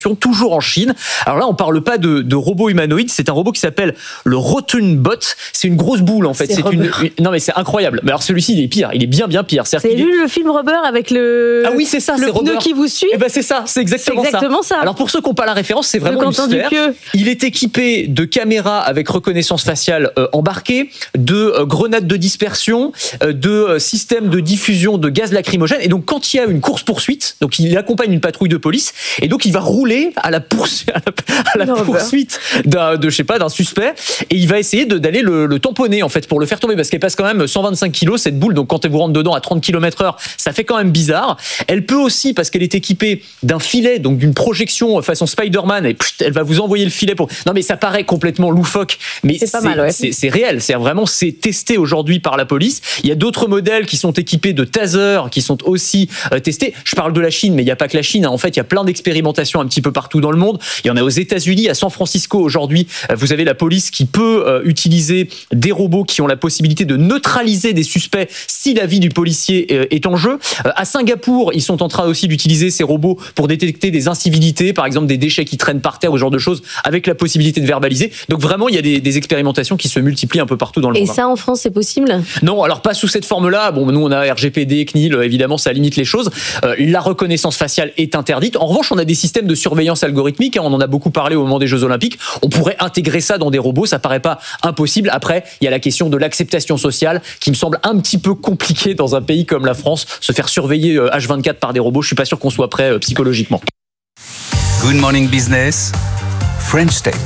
toujours en Chine. Alors là, on parle pas de robots humanoïdes, c'est un robot qui s'appelle le Rotunbot. C'est une grosse boule en fait. Non mais c'est incroyable. Mais alors celui-ci, il est pire, il est bien pire. Vous avez vu le film Rubber avec le Ah oui, c'est ça, le c'est pneu qui vous suit. Eh ben c'est ça, c'est exactement ça. Alors pour ceux qui n'ont pas la référence, c'est vraiment une sphère. Il est équipé de caméras avec reconnaissance faciale embarquée, de grenades de dispersion, de systèmes de diffusion de gaz lacrymogène. Et donc quand il y a une course-poursuite, donc il accompagne une patrouille de police et donc il va rouler à la poursuite d'un suspect et il va essayer d'aller le tamponner en fait pour le faire tomber parce qu'elle passe quand même 125 kilos cette boule, donc quand elle vous rentre dedans à 30 km/h, ça fait quand même bizarre. Elle peut aussi, parce qu'elle est équipée d'un filet, donc d'une projection façon Spider-Man, et elle va vous envoyer le filet pour... Non mais ça paraît complètement loufoque, mais c'est pas mal, ouais. C'est réel, c'est testé aujourd'hui par la police. Il y a d'autres modèles qui sont équipés de tasers qui sont aussi testés. Je parle de la Chine, mais il n'y a pas que la Chine, hein. En fait il y a plein d'expérimentations un petit peu partout dans le monde. Il y en a aux États-Unis, à San Francisco aujourd'hui. Vous avez la police qui peut utiliser des robots qui ont la possibilité de neutraliser des suspects si la vie du policier est en jeu. À Singapour, ils sont en train aussi d'utiliser ces robots pour détecter des incivilités, par exemple des déchets qui traînent par terre ou ce genre de choses, avec la possibilité de verbaliser. Donc vraiment, il y a des expérimentations qui se multiplient un peu partout dans le monde. Et ça, en France, c'est possible ? Non, alors pas sous cette forme-là. Bon, nous, on a RGPD, CNIL, évidemment, ça limite les choses. La reconnaissance faciale est interdite. En revanche, on a des systèmes de surveillance algorithmique, hein, on en a beaucoup parlé au moment des Jeux Olympiques. On pourrait intégrer ça dans des robots, ça paraît pas impossible. Après, il y a la question de l'acceptation sociale qui me semble un petit peu compliquée dans un pays comme la France. Se faire surveiller H24 par des robots, je suis pas sûr qu'on soit prêt psychologiquement. Good Morning Business, French Tech.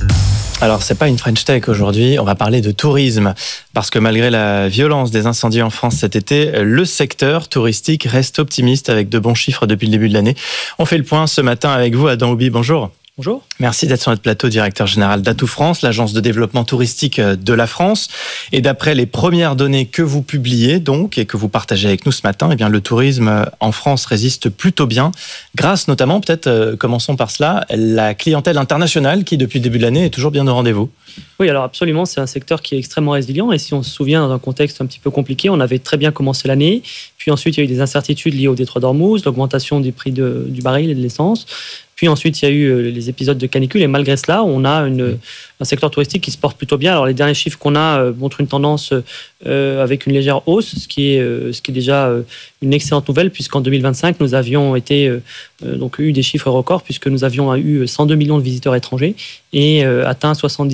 Alors, c'est pas une French Tech aujourd'hui, on va parler de tourisme. Parce que malgré la violence des incendies en France cet été, le secteur touristique reste optimiste avec de bons chiffres depuis le début de l'année. On fait le point ce matin avec vous, Adam Houby, bonjour. Bonjour. Merci d'être sur notre plateau, directeur général d'Atout France, l'agence de développement touristique de la France. Et d'après les premières données que vous publiez donc et que vous partagez avec nous ce matin, eh bien le tourisme en France résiste plutôt bien, grâce notamment, peut-être commençons par cela, la clientèle internationale qui depuis le début de l'année est toujours bien au rendez-vous. Oui, alors absolument, c'est un secteur qui est extrêmement résilient et si on se souvient dans un contexte un petit peu compliqué, on avait très bien commencé l'année, puis ensuite il y a eu des incertitudes liées au détroit d'Ormuz, l'augmentation du prix du baril et de l'essence. Puis ensuite, il y a eu les épisodes de canicule et malgré cela, on a un secteur touristique qui se porte plutôt bien. Alors les derniers chiffres qu'on a montrent une tendance avec une légère hausse, ce qui est déjà une excellente nouvelle puisqu'en 2025, nous avions donc eu des chiffres records puisque nous avions eu 102 millions de visiteurs étrangers et atteint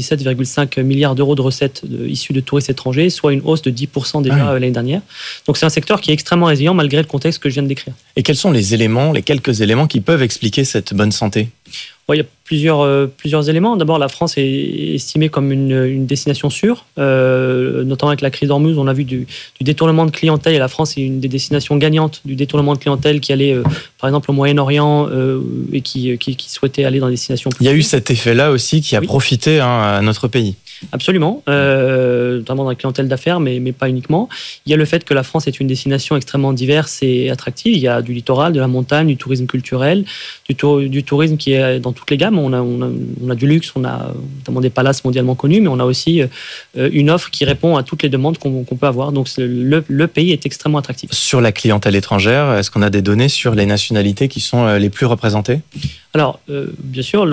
77,5 milliards d'euros de recettes issues de touristes étrangers, soit une hausse de 10% déjà l'année dernière. Donc c'est un secteur qui est extrêmement résilient malgré le contexte que je viens de décrire. Et quels sont les quelques éléments qui peuvent expliquer cette bonne santé ? Il y a plusieurs éléments. D'abord, la France est estimée comme une destination sûre, notamment avec la crise d'Ormuz. On a vu du détournement de clientèle et la France est une des destinations gagnantes du détournement de clientèle qui allait, par exemple, au Moyen-Orient et qui souhaitait aller dans des destinations plus... Il y a eu cet effet-là aussi qui a profité à notre pays. Absolument, notamment dans la clientèle d'affaires, mais pas uniquement. Il y a le fait que la France est une destination extrêmement diverse et attractive. Il y a du littoral, de la montagne, du tourisme culturel, du tourisme qui est dans toutes les gammes. On a du luxe, on a notamment des palaces mondialement connus, mais on a aussi une offre qui répond à toutes les demandes qu'on peut avoir. Donc le pays est extrêmement attractif. Sur la clientèle étrangère, est-ce qu'on a des données sur les nationalités qui sont les plus représentées ? Alors, bien sûr,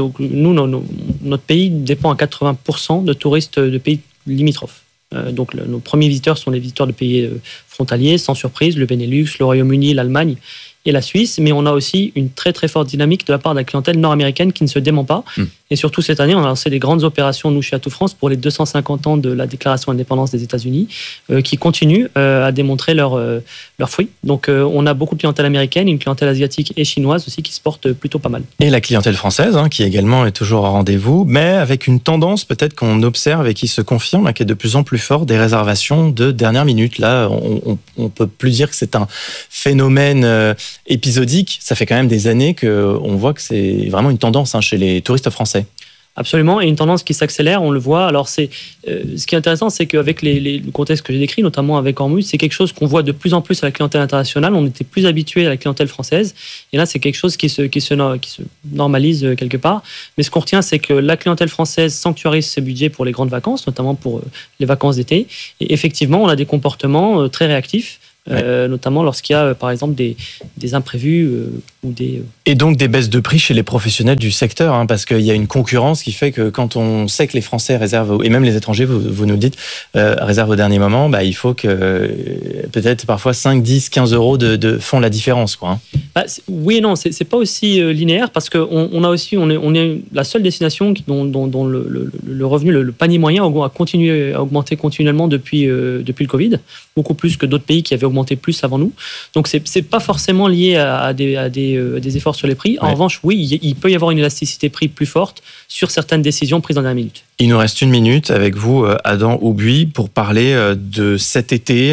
notre pays dépend à 80% de touristes de pays limitrophes. Donc, nos premiers visiteurs sont les visiteurs de pays frontaliers, sans surprise, le Benelux, le Royaume-Uni, l'Allemagne et la Suisse. Mais on a aussi une très, très forte dynamique de la part de la clientèle nord-américaine qui ne se dément pas. Et surtout, cette année, on a lancé des grandes opérations, nous, chez Atout France, pour les 250 ans de la déclaration d'indépendance des États-Unis, qui continuent à démontrer leurs fruits. Donc, on a beaucoup de clientèle américaine, une clientèle asiatique et chinoise aussi qui se porte plutôt pas mal. Et la clientèle française, qui également est toujours au rendez-vous, mais avec une tendance peut-être qu'on observe et qui se confirme, qui est de plus en plus forte, des réservations de dernière minute. Là, on peut plus dire que c'est un phénomène épisodique. Ça fait quand même des années qu'on voit que c'est vraiment une tendance chez les touristes français. Absolument, et une tendance qui s'accélère, on le voit. Alors, ce qui est intéressant, c'est qu'avec le contexte que j'ai décrit, notamment avec Ormuz, c'est quelque chose qu'on voit de plus en plus à la clientèle internationale. On était plus habitué à la clientèle française, et là, c'est quelque chose qui se normalise quelque part. Mais ce qu'on retient, c'est que la clientèle française sanctuarise ses budgets pour les grandes vacances, notamment pour les vacances d'été. Et effectivement, on a des comportements très réactifs. notamment lorsqu'il y a, par exemple, des imprévus ou des... Et donc des baisses de prix chez les professionnels du secteur, hein, parce qu'il y a une concurrence qui fait que quand on sait que les Français réservent, et même les étrangers, vous nous le dites, réservent au dernier moment, il faut que peut-être parfois 5, 10, 15 euros font la différence, quoi. Hein. Oui et non, c'est pas aussi linéaire, parce qu'on a aussi, on est la seule destination dont le revenu, le panier moyen a continué à augmenter continuellement depuis le Covid, beaucoup plus que d'autres pays qui avaient augmenté plus avant nous. Donc c'est pas forcément lié à des efforts sur les prix. En revanche, oui, il peut y avoir une élasticité prix plus forte sur certaines décisions prises en dernière minute. Il nous reste 1 minute avec vous, Adam Aubuis, pour parler de cet été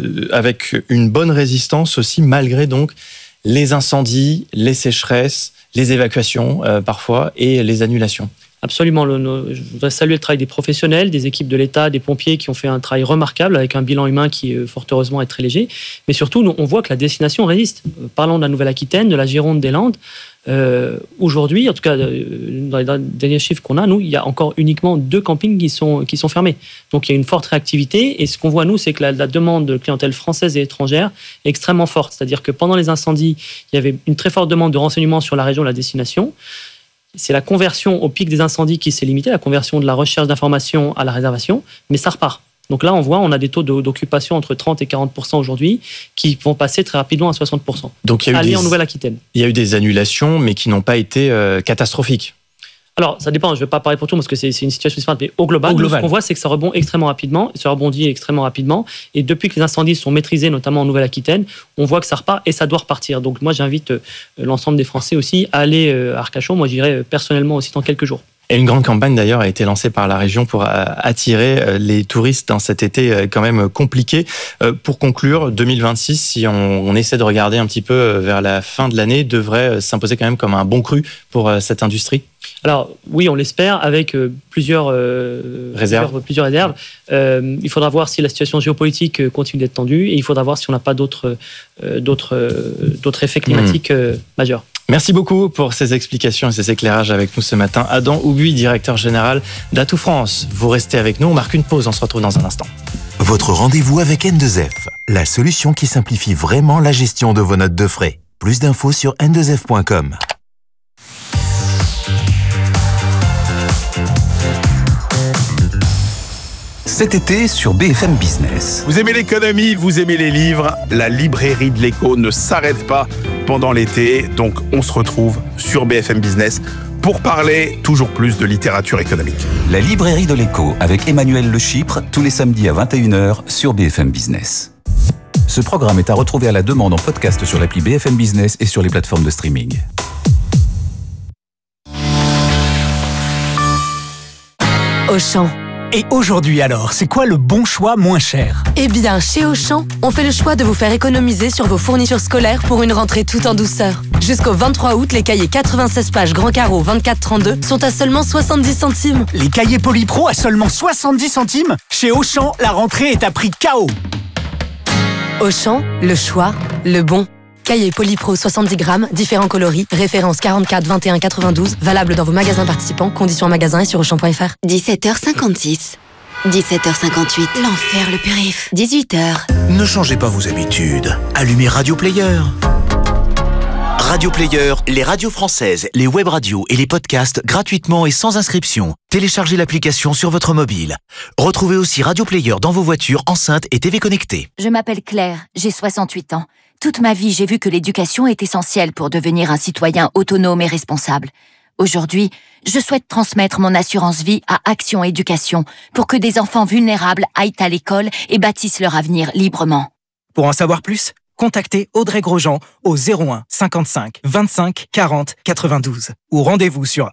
avec une bonne résistance aussi, malgré donc les incendies, les sécheresses, les évacuations parfois et les annulations. Absolument. Je voudrais saluer le travail des professionnels, des équipes de l'État, des pompiers qui ont fait un travail remarquable avec un bilan humain qui, fort heureusement, est très léger. Mais surtout, on voit que la destination résiste. Parlons de la Nouvelle-Aquitaine, de la Gironde, des Landes. Aujourd'hui, en tout cas, dans les derniers chiffres qu'on a, nous, il y a encore uniquement 2 campings qui sont fermés. Donc, il y a une forte réactivité. Et ce qu'on voit, nous, c'est que la demande de clientèle française et étrangère est extrêmement forte. C'est-à-dire que pendant les incendies, il y avait une très forte demande de renseignements sur la région, la destination. C'est la conversion au pic des incendies qui s'est limitée, la conversion de la recherche d'informations à la réservation, mais ça repart. Donc là, on a des taux d'occupation entre 30 et 40% aujourd'hui qui vont passer très rapidement à 60%. Donc il y a eu en Nouvelle-Aquitaine. Il y a eu des annulations, mais qui n'ont pas été catastrophiques. Alors, ça dépend, je ne vais pas parler pour tout parce que c'est une situation différente, mais au global, ce qu'on voit, c'est que ça rebondit extrêmement rapidement. Et depuis que les incendies sont maîtrisés, notamment en Nouvelle-Aquitaine, on voit que ça repart et ça doit repartir. Donc moi, j'invite l'ensemble des Français aussi à aller à Arcachon. Moi, j'irai personnellement aussi dans quelques jours. Et une grande campagne d'ailleurs a été lancée par la région pour attirer les touristes dans cet été quand même compliqué. Pour conclure, 2026, si on essaie de regarder un petit peu vers la fin de l'année, devrait s'imposer quand même comme un bon cru pour cette industrie. Alors oui, on l'espère, avec plusieurs réserves. Il faudra voir si la situation géopolitique continue d'être tendue et il faudra voir si on n'a pas d'autres effets climatiques majeurs. Merci beaucoup pour ces explications et ces éclairages avec nous ce matin. Adam Aubuis, directeur général d'Atout France. Vous restez avec nous, on marque une pause, on se retrouve dans un instant. Votre rendez-vous avec N2F, la solution qui simplifie vraiment la gestion de vos notes de frais. Plus d'infos sur n2f.com. Cet été sur BFM Business. Vous aimez l'économie, vous aimez les livres, la librairie de l'écho ne s'arrête pas pendant l'été, donc on se retrouve sur BFM Business pour parler toujours plus de littérature économique. La librairie de l'écho avec Emmanuel Le Chypre, tous les samedis à 21h sur BFM Business. Ce programme est à retrouver à la demande en podcast sur l'appli BFM Business et sur les plateformes de streaming. Auchan. Et aujourd'hui alors, c'est quoi le bon choix moins cher ? Eh bien, chez Auchan, on fait le choix de vous faire économiser sur vos fournitures scolaires pour une rentrée tout en douceur. Jusqu'au 23 août, les cahiers 96 pages grand carreau 24-32 sont à seulement 70 centimes. Les cahiers Polypro à seulement 70 centimes ? Chez Auchan, la rentrée est à prix KO. Auchan, le choix, le bon. Cahier Polypro 70 grammes, différents coloris, référence 44 21 92, valable dans vos magasins participants, conditions en magasin et sur Auchan.fr. 17h56. 17h58. L'enfer le périph'. 18h. Ne changez pas vos habitudes. Allumez Radio Player. Radio Player, les radios françaises, les web radios et les podcasts gratuitement et sans inscription. Téléchargez l'application sur votre mobile. Retrouvez aussi Radio Player dans vos voitures, enceintes et TV connectées. Je m'appelle Claire, j'ai 68 ans. Toute ma vie, j'ai vu que l'éducation est essentielle pour devenir un citoyen autonome et responsable. Aujourd'hui, je souhaite transmettre mon assurance vie à Action Éducation pour que des enfants vulnérables aillent à l'école et bâtissent leur avenir librement. Pour en savoir plus, contactez Audrey Grosjean au 01 55 25 40 92 ou rendez-vous sur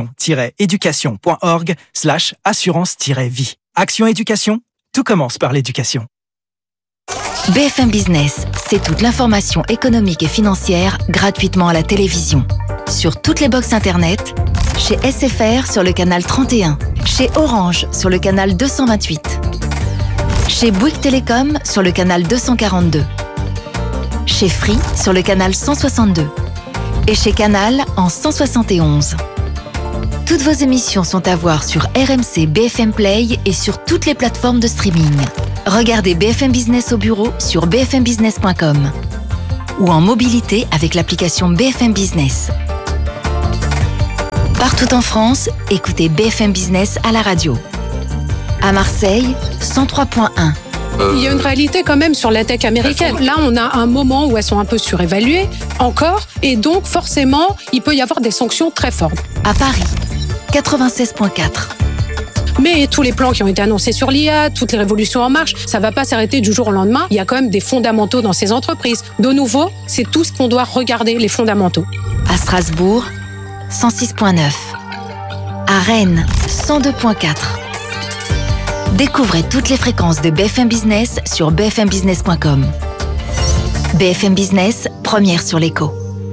action-éducation.org/assurance-vie. Action Éducation, tout commence par l'éducation. BFM Business, c'est toute l'information économique et financière gratuitement à la télévision. Sur toutes les box internet, chez SFR sur le canal 31, chez Orange sur le canal 228, chez Bouygues Télécom sur le canal 242, chez Free sur le canal 162 et chez Canal en 171. Toutes vos émissions sont à voir sur RMC BFM Play et sur toutes les plateformes de streaming. Regardez BFM Business au bureau sur bfmbusiness.com ou en mobilité avec l'application BFM Business. Partout en France, écoutez BFM Business à la radio. À Marseille, 103.1. Il y a une réalité quand même sur la tech américaine. Là, on a un moment où elles sont un peu surévaluées, encore, et donc forcément, il peut y avoir des sanctions très fortes. À Paris, 96.4. Mais tous les plans qui ont été annoncés sur l'IA, toutes les révolutions en marche, ça ne va pas s'arrêter du jour au lendemain. Il y a quand même des fondamentaux dans ces entreprises. De nouveau, c'est tout ce qu'on doit regarder, les fondamentaux. À Strasbourg, 106.9. À Rennes, 102.4. Découvrez toutes les fréquences de BFM Business sur bfmbusiness.com. BFM Business, première sur l'écho.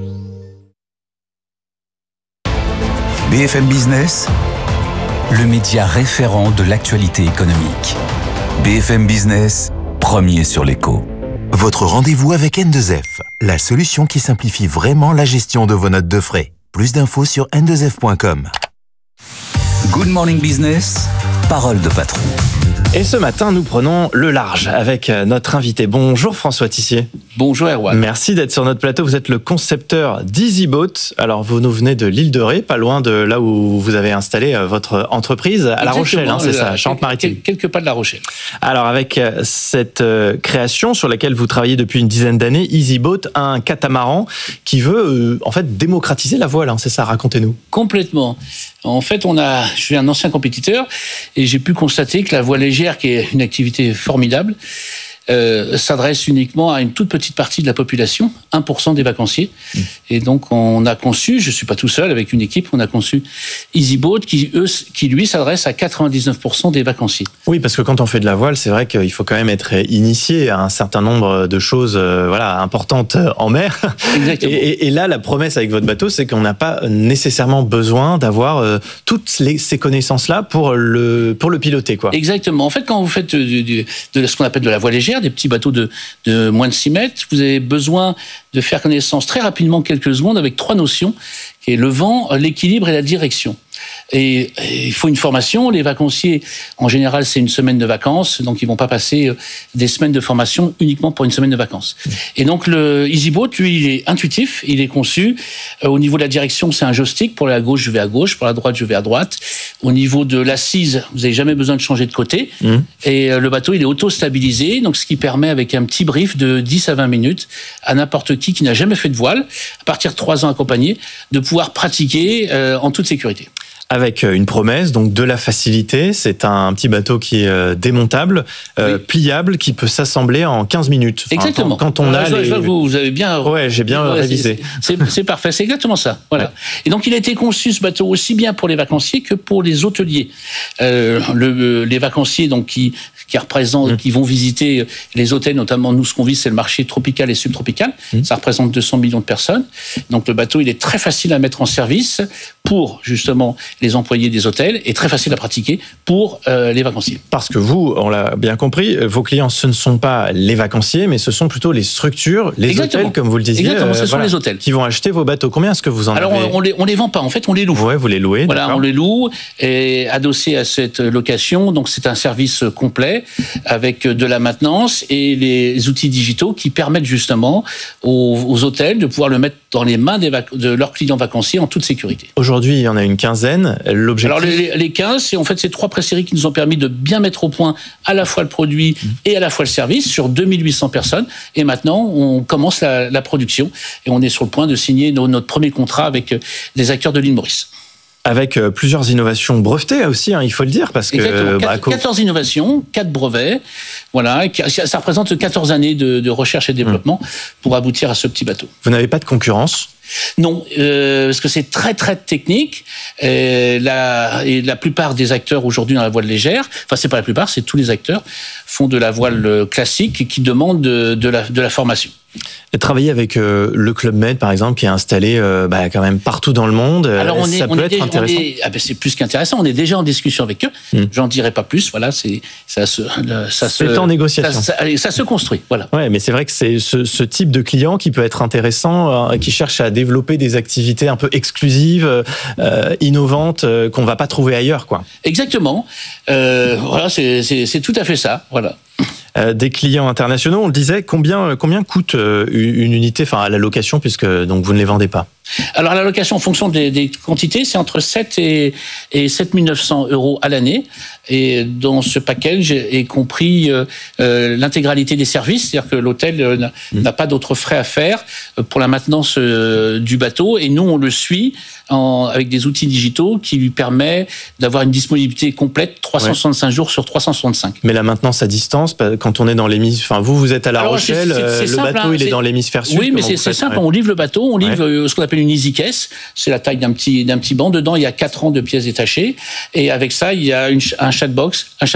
BFM Business, le média référent de l'actualité économique. BFM Business, premier sur l'écho. Votre rendez-vous avec N2F, la solution qui simplifie vraiment la gestion de vos notes de frais. Plus d'infos sur n2f.com. Good Morning Business, parole de patron. Et ce matin, nous prenons le large avec notre invité. Bonjour François Tissier. Bonjour Erwan. Merci d'être sur notre plateau. Vous êtes le concepteur d'EasyBoat. Alors, vous nous venez de l'île de Ré, pas loin de là où vous avez installé votre entreprise, à La Rochelle, hein, c'est ça, Charente-Maritime. Quelques pas de La Rochelle. Alors, avec cette création sur laquelle vous travaillez depuis une dizaine d'années, EasyBoat, un catamaran qui veut en fait démocratiser la voile, hein, c'est ça, racontez-nous. Complètement. En fait, je suis un ancien compétiteur et j'ai pu constater que la voile légère, qui est une activité formidable, s'adresse uniquement à une toute petite partie de la population, 1% des vacanciers. Et donc, on a conçu, je ne suis pas tout seul, avec une équipe, on a conçu EasyBoat, qui lui, s'adresse à 99% des vacanciers. Oui, parce que quand on fait de la voile, c'est vrai qu'il faut quand même être initié à un certain nombre de choses importantes en mer. Exactement. Et là, la promesse avec votre bateau, c'est qu'on n'a pas nécessairement besoin d'avoir toutes ces connaissances-là pour le piloter, quoi. Exactement. En fait, quand vous faites de ce qu'on appelle de la voile légère, des petits bateaux de moins de 6 mètres, vous avez besoin de faire connaissance très rapidement, quelques secondes, avec 3 notions, qui est le vent, l'équilibre et la direction. Et il faut une formation. Les vacanciers, en général, c'est une semaine de vacances, donc ils vont pas passer des semaines de formation uniquement pour une semaine de vacances. Et donc le EasyBoat, lui, il est intuitif, il est conçu. Au niveau de la direction, c'est un joystick. Pour aller à gauche, je vais à gauche. Pour la droite, je vais à droite. Au niveau de l'assise, vous n'avez jamais besoin de changer de côté. Et le bateau, il est auto-stabilisé, donc ce qui permet, avec un petit brief de 10 à 20 minutes, à n'importe qui n'a jamais fait de voile, à partir de 3 ans accompagné, de pouvoir pratiquer en toute sécurité. Avec une promesse, donc de la facilité. C'est un petit bateau qui est démontable, pliable, qui peut s'assembler en 15 minutes. Enfin, exactement. Quand on a je vois que vous avez bien... Ouais, j'ai bien révisé. C'est parfait, c'est exactement ça. Voilà. Ouais. Et donc, il a été conçu, ce bateau, aussi bien pour les vacanciers que pour les hôteliers. Les vacanciers, donc, qui représentent, qui vont visiter les hôtels, notamment, nous, ce qu'on vise, c'est le marché tropical et subtropical. Ça représente 200 millions de personnes. Donc, le bateau, il est très facile à mettre en service pour, justement, les employés des hôtels, et très facile à pratiquer pour les vacanciers. Parce que vous, on l'a bien compris, vos clients, ce ne sont pas les vacanciers, mais ce sont plutôt les structures, les hôtels, comme vous le disiez. Exactement, ce sont les hôtels. Qui vont acheter vos bateaux. Combien est-ce que vous en avez ? Alors, on les vend pas, en fait, on les loue. Ouais, vous les louez, voilà, d'accord. On les loue, et adossé à cette location, donc c'est un service complet, avec de la maintenance et les outils digitaux qui permettent justement aux hôtels de pouvoir le mettre dans les mains de leurs clients vacanciers en toute sécurité. Aujourd'hui, il y en a une quinzaine. L'objectif... Alors les 15, c'est en fait ces 3 pré-séries qui nous ont permis de bien mettre au point à la fois le produit et à la fois le service sur 2800 personnes. Et maintenant, on commence la production et on est sur le point de signer notre premier contrat avec des acteurs de l'île Maurice. Avec plusieurs innovations brevetées aussi, hein, il faut le dire, parce que... 14 innovations, 4 brevets, voilà, ça représente 14 années de recherche et développement pour aboutir à ce petit bateau. Vous n'avez pas de concurrence ? Non, parce que c'est très très technique. Et la plupart des acteurs aujourd'hui dans la voile légère, enfin c'est pas la plupart, c'est tous les acteurs, font de la voile classique et qui demandent de la formation. Travailler avec le Club Med, par exemple, qui est installé quand même partout dans le monde, alors ça peut être intéressant. C'est plus qu'intéressant. On est déjà en discussion avec eux. J'en dirai pas plus. Voilà, c'est en négociation. Ça se construit. Voilà. Ouais, mais c'est vrai que c'est ce type de client qui peut être intéressant, qui cherche à développer des activités un peu exclusives, innovantes, qu'on va pas trouver ailleurs, quoi. Exactement. Voilà, c'est tout à fait ça. Voilà. Des clients internationaux, on le disait, combien coûte une unité, enfin à la location, puisque donc vous ne les vendez pas? Alors la location en fonction des quantités, c'est entre 7 et 7 900 € à l'année. Et dans ce package est compris l'intégralité des services, c'est-à-dire que l'hôtel n'a pas d'autres frais à faire pour la maintenance du bateau. Et nous, on le suit avec des outils digitaux qui lui permet d'avoir une disponibilité complète 365 jours sur 365. Mais la maintenance à distance, quand on est dans l'hémisphère, enfin vous êtes à La Rochelle, c'est le simple, bateau il est dans l'hémisphère sud. Oui, mais c'est simple, on livre le bateau, on livre ce qu'on appelle une easy case, c'est la taille d'un petit banc. Dedans, il y a 4 rangs de pièces détachées, et avec ça, il y a un chatbot,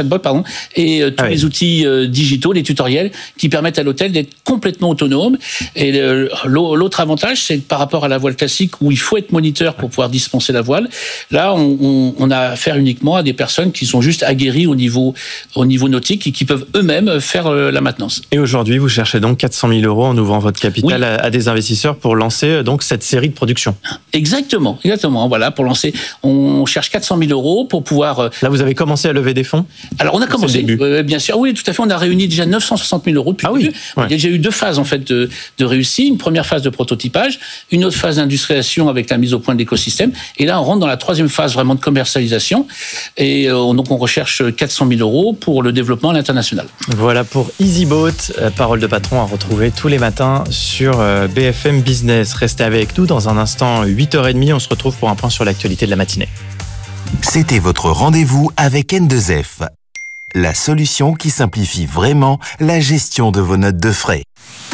et tous les outils digitaux, les tutoriels, qui permettent à l'hôtel d'être complètement autonome. Et l'autre avantage, c'est par rapport à la voile classique, où il faut être moniteur pour pouvoir dispenser la voile. Là, on a affaire uniquement à des personnes qui sont juste aguerries au niveau nautique et qui peuvent eux-mêmes faire la maintenance. Et aujourd'hui, vous cherchez donc 400 000 € en ouvrant votre capital à des investisseurs pour lancer donc cette série de production. Exactement. Voilà, pour lancer, on cherche 400 000 € pour pouvoir. Là, vous avez commencé à lever des fonds. Alors, on a commencé. Bien sûr, oui, tout à fait. On a réuni déjà 960 000 € depuis le début. Il y a déjà eu 2 phases en fait de réussite. Une première phase de prototypage, une autre phase d'industrialisation avec la mise au point de l'écosystème. Et là, on rentre dans la 3e phase vraiment de commercialisation. Et donc, on recherche 400 000 € pour le développement à l'international. Voilà pour EasyBoat, parole de patron à retrouver tous les matins sur BFM Business. Restez avec nous dans un instant, 8h30. On se retrouve pour un point sur l'actualité de la matinée. C'était votre rendez-vous avec N2F, la solution qui simplifie vraiment la gestion de vos notes de frais.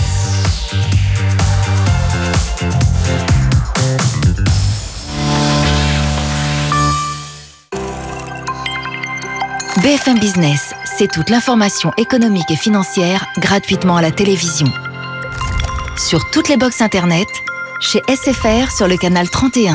BFM Business, c'est toute l'information économique et financière gratuitement à la télévision. Sur toutes les box internet, chez SFR sur le canal 31.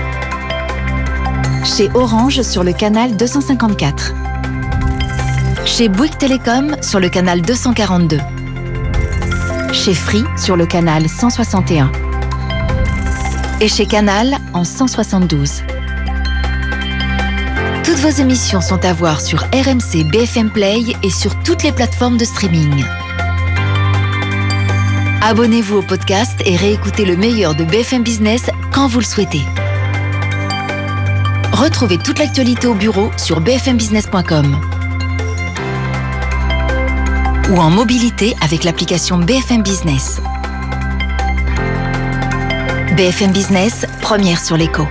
Chez Orange sur le canal 254. Chez Bouygues Télécom sur le canal 242. Chez Free sur le canal 161. Et chez Canal en 172. Toutes vos émissions sont à voir sur RMC BFM Play et sur toutes les plateformes de streaming. Abonnez-vous au podcast et réécoutez le meilleur de BFM Business quand vous le souhaitez. Retrouvez toute l'actualité au bureau sur bfmbusiness.com ou en mobilité avec l'application BFM Business. BFM Business, première sur l'écho.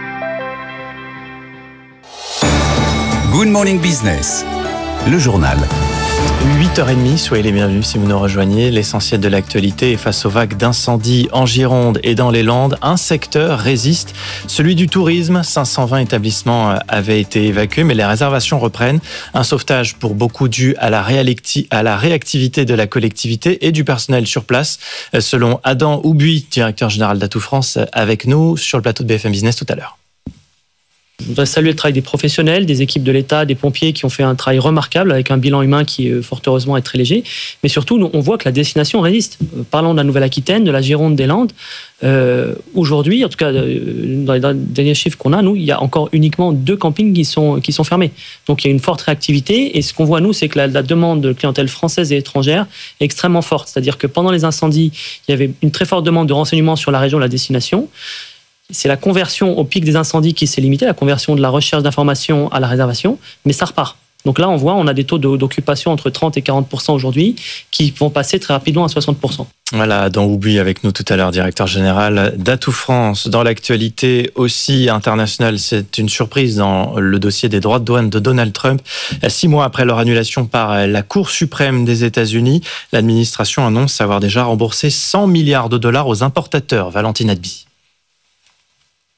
Good Morning Business, le journal. 8h30, soyez les bienvenus si vous nous rejoignez. L'essentiel de l'actualité est face aux vagues d'incendies en Gironde et dans les Landes. Un secteur résiste, celui du tourisme. 520 établissements avaient été évacués, mais les réservations reprennent. Un sauvetage pour beaucoup dû à la réactivité de la collectivité et du personnel sur place. Selon Adam Houbuy, directeur général d'Atout France, avec nous sur le plateau de BFM Business tout à l'heure. Je voudrais saluer le travail des professionnels, des équipes de l'État, des pompiers qui ont fait un travail remarquable avec un bilan humain qui, fort heureusement, est très léger. Mais surtout, on voit que la destination résiste. Parlons de la Nouvelle-Aquitaine, de la Gironde, des Landes. Aujourd'hui, en tout cas, dans les derniers chiffres qu'on a, nous, il y a encore uniquement 2 campings qui sont fermés. Donc, il y a une forte réactivité. Et ce qu'on voit, nous, c'est que la demande de clientèle française et étrangère est extrêmement forte. C'est-à-dire que pendant les incendies, il y avait une très forte demande de renseignements sur la région, la destination. C'est la conversion au pic des incendies qui s'est limitée, la conversion de la recherche d'informations à la réservation, mais ça repart. Donc là, on a des taux d'occupation entre 30 et 40% aujourd'hui qui vont passer très rapidement à 60%. Voilà, Adam Houbuy avec nous tout à l'heure, directeur général d'Atout France. Dans l'actualité aussi internationale, c'est une surprise dans le dossier des droits de douane de Donald Trump. 6 mois après leur annulation par la Cour suprême des États-Unis, l'administration annonce avoir déjà remboursé $100 milliards aux importateurs. Valentine Adby.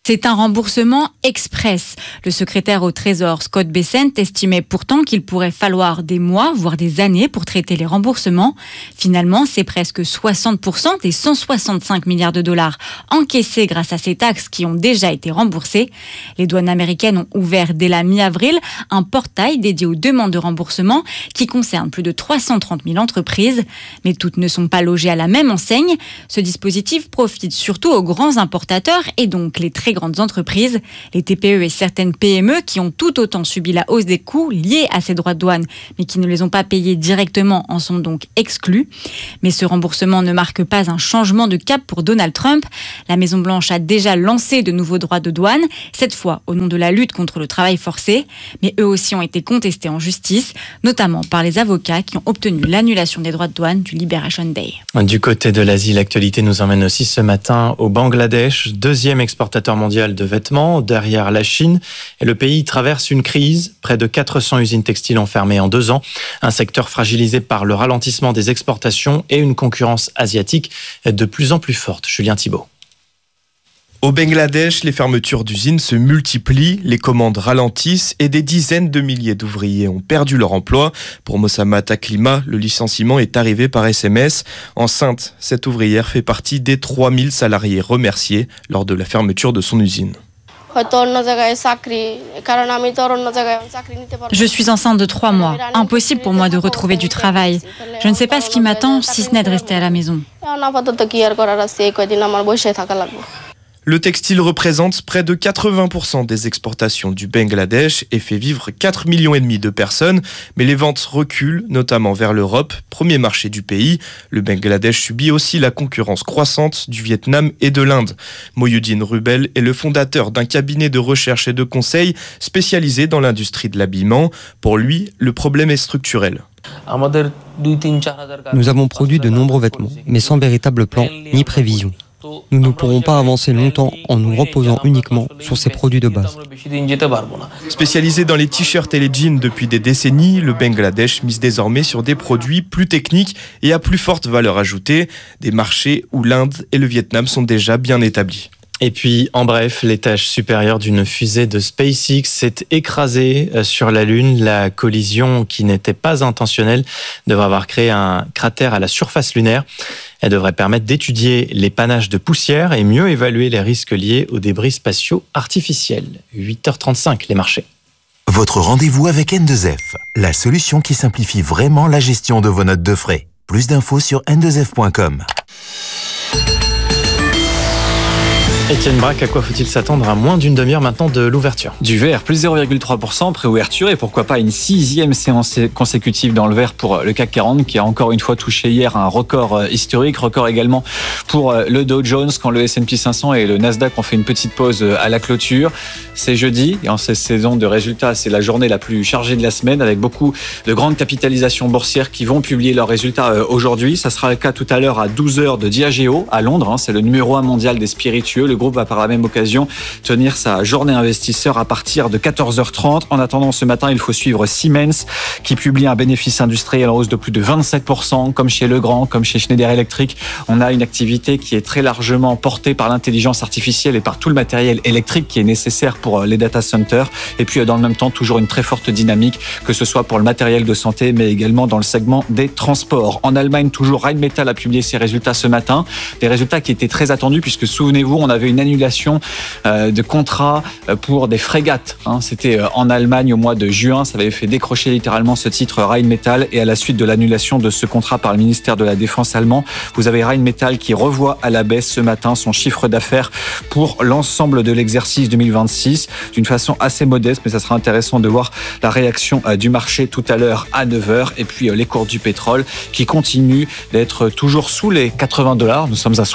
C'est un remboursement express. Le secrétaire au Trésor, Scott Bessent, estimait pourtant qu'il pourrait falloir des mois, voire des années pour traiter les remboursements. Finalement, c'est presque 60% des 165 milliards de dollars encaissés grâce à ces taxes qui ont déjà été remboursés. Les douanes américaines ont ouvert dès la mi-avril un portail dédié aux demandes de remboursement qui concerne plus de 330 000 entreprises. Mais toutes ne sont pas logées à la même enseigne. Ce dispositif profite surtout aux grands importateurs et donc les très grandes entreprises. Les TPE et certaines PME qui ont tout autant subi la hausse des coûts liés à ces droits de douane, mais qui ne les ont pas payés directement, en sont donc exclus. Mais ce remboursement ne marque pas un changement de cap pour Donald Trump. La Maison-Blanche a déjà lancé de nouveaux droits de douane, cette fois au nom de la lutte contre le travail forcé. Mais eux aussi ont été contestés en justice, notamment par les avocats qui ont obtenu l'annulation des droits de douane du Liberation Day. Du côté de l'Asie, l'actualité nous emmène aussi ce matin au Bangladesh, deuxième exportateur mondial de vêtements, derrière la Chine. Et le pays traverse une crise. Près de 400 usines textiles ont fermé en 2 ans. Un secteur fragilisé par le ralentissement des exportations et une concurrence asiatique de plus en plus forte. Julien Thibault. Au Bangladesh, les fermetures d'usines se multiplient, les commandes ralentissent et des dizaines de milliers d'ouvriers ont perdu leur emploi. Pour Mossama Taklima, le licenciement est arrivé par SMS. Enceinte, cette ouvrière fait partie des 3000 salariés remerciés lors de la fermeture de son usine. Je suis enceinte de 3 mois. Impossible pour moi de retrouver du travail. Je ne sais pas ce qui m'attend si ce n'est de rester à la maison. Le textile représente près de 80% des exportations du Bangladesh et fait vivre 4,5 millions de personnes. Mais les ventes reculent, notamment vers l'Europe, premier marché du pays. Le Bangladesh subit aussi la concurrence croissante du Vietnam et de l'Inde. Mohyuddin Rubel est le fondateur d'un cabinet de recherche et de conseil spécialisé dans l'industrie de l'habillement. Pour lui, le problème est structurel. Nous avons produit de nombreux vêtements, mais sans véritable plan ni prévision. Nous ne pourrons pas avancer longtemps en nous reposant uniquement sur ces produits de base. Spécialisé dans les t-shirts et les jeans depuis des décennies, le Bangladesh mise désormais sur des produits plus techniques et à plus forte valeur ajoutée, des marchés où l'Inde et le Vietnam sont déjà bien établis. Et puis, en bref, l'étage supérieur d'une fusée de SpaceX s'est écrasé sur la Lune. La collision, qui n'était pas intentionnelle, devrait avoir créé un cratère à la surface lunaire. Elle devrait permettre d'étudier les panaches de poussière et mieux évaluer les risques liés aux débris spatiaux artificiels. 8h35, les marchés. Votre rendez-vous avec N2F, la solution qui simplifie vraiment la gestion de vos notes de frais. Plus d'infos sur n2f.com. Étienne Braque, à quoi faut-il s'attendre à moins d'une demi-heure maintenant de l'ouverture? Du vert, plus 0,3% pré-ouverture et pourquoi pas une 6e séance consécutive dans le vert pour le CAC 40 qui a encore une fois touché hier un record historique, record également pour le Dow Jones quand le S&P 500 et le Nasdaq ont fait une petite pause à la clôture. C'est jeudi et en cette saison de résultats, c'est la journée la plus chargée de la semaine avec beaucoup de grandes capitalisations boursières qui vont publier leurs résultats aujourd'hui. Ça sera le cas tout à l'heure à 12h de Diageo à Londres, c'est le numéro 1 mondial des spiritueux. Le groupe va par la même occasion tenir sa journée investisseur à partir de 14h30. En attendant, ce matin, il faut suivre Siemens qui publie un bénéfice industriel en hausse de plus de 27%, comme chez Legrand, comme chez Schneider Electric. On a une activité qui est très largement portée par l'intelligence artificielle et par tout le matériel électrique qui est nécessaire pour les data centers. Et puis, dans le même temps, toujours une très forte dynamique, que ce soit pour le matériel de santé, mais également dans le segment des transports. En Allemagne, toujours Rheinmetall a publié ses résultats ce matin. Des résultats qui étaient très attendus puisque, souvenez-vous, on avait une annulation de contrats pour des frégates. C'était en Allemagne au mois de juin. Ça avait fait décrocher littéralement ce titre Rheinmetall. Et à la suite de l'annulation de ce contrat par le ministère de la Défense allemand, vous avez Rheinmetall qui revoit à la baisse ce matin son chiffre d'affaires pour l'ensemble de l'exercice 2026 d'une façon assez modeste. Mais ça sera intéressant de voir la réaction du marché tout à l'heure à 9h. Et puis les cours du pétrole qui continuent d'être toujours sous les $80. Nous sommes à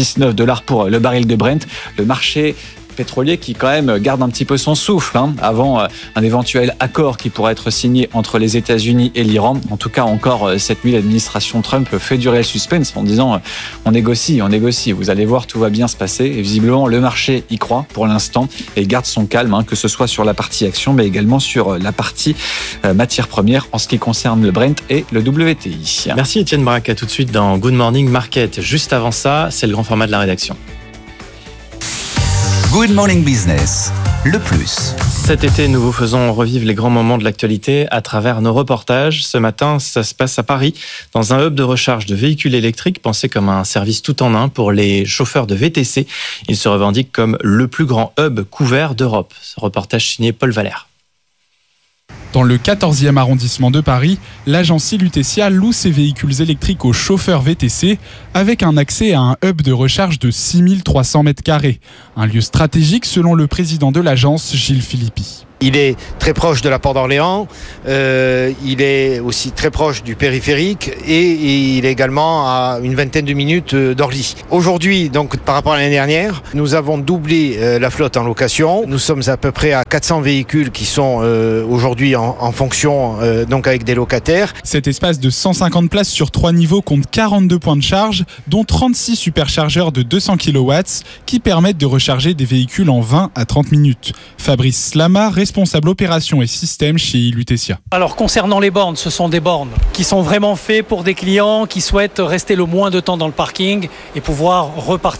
$79 pour le baril de Brent. Le marché pétrolier qui quand même garde un petit peu son souffle avant un éventuel accord qui pourrait être signé entre les États-Unis et l'Iran. En tout cas, encore cette nuit, l'administration Trump fait durer le suspense en disant on négocie, vous allez voir, tout va bien se passer. Et visiblement, le marché y croit pour l'instant et garde son calme, que ce soit sur la partie action, mais également sur la partie matières premières en ce qui concerne le Brent et le WTI. Merci Étienne Braque, à tout de suite dans Good Morning Market. Juste avant ça, c'est le grand format de la rédaction. Good Morning Business, le plus. Cet été, nous vous faisons revivre les grands moments de l'actualité à travers nos reportages. Ce matin, ça se passe à Paris, dans un hub de recharge de véhicules électriques pensé comme un service tout en un pour les chauffeurs de VTC. Il se revendique comme le plus grand hub couvert d'Europe. Ce reportage signé Paul Valère. Dans le 14e arrondissement de Paris, l'agence Lutetia loue ses véhicules électriques aux chauffeurs VTC avec un accès à un hub de recharge de 6300 m². Un lieu stratégique selon le président de l'agence, Gilles Philippi. Il est très proche de la Porte d'Orléans, il est aussi très proche du périphérique et il est également à une vingtaine de minutes d'Orly. Aujourd'hui, donc par rapport à l'année dernière, nous avons doublé la flotte en location. Nous sommes à peu près à 400 véhicules qui sont aujourd'hui en fonction, donc avec des locataires. Cet espace de 150 places sur 3 niveaux compte 42 points de charge, dont 36 superchargeurs de 200 kW qui permettent de recharger des véhicules en 20 à 30 minutes. Fabrice Slama, responsable opération et système chez Lutetia. Alors concernant les bornes, ce sont des bornes qui sont vraiment faites pour des clients qui souhaitent rester le moins de temps dans le parking et pouvoir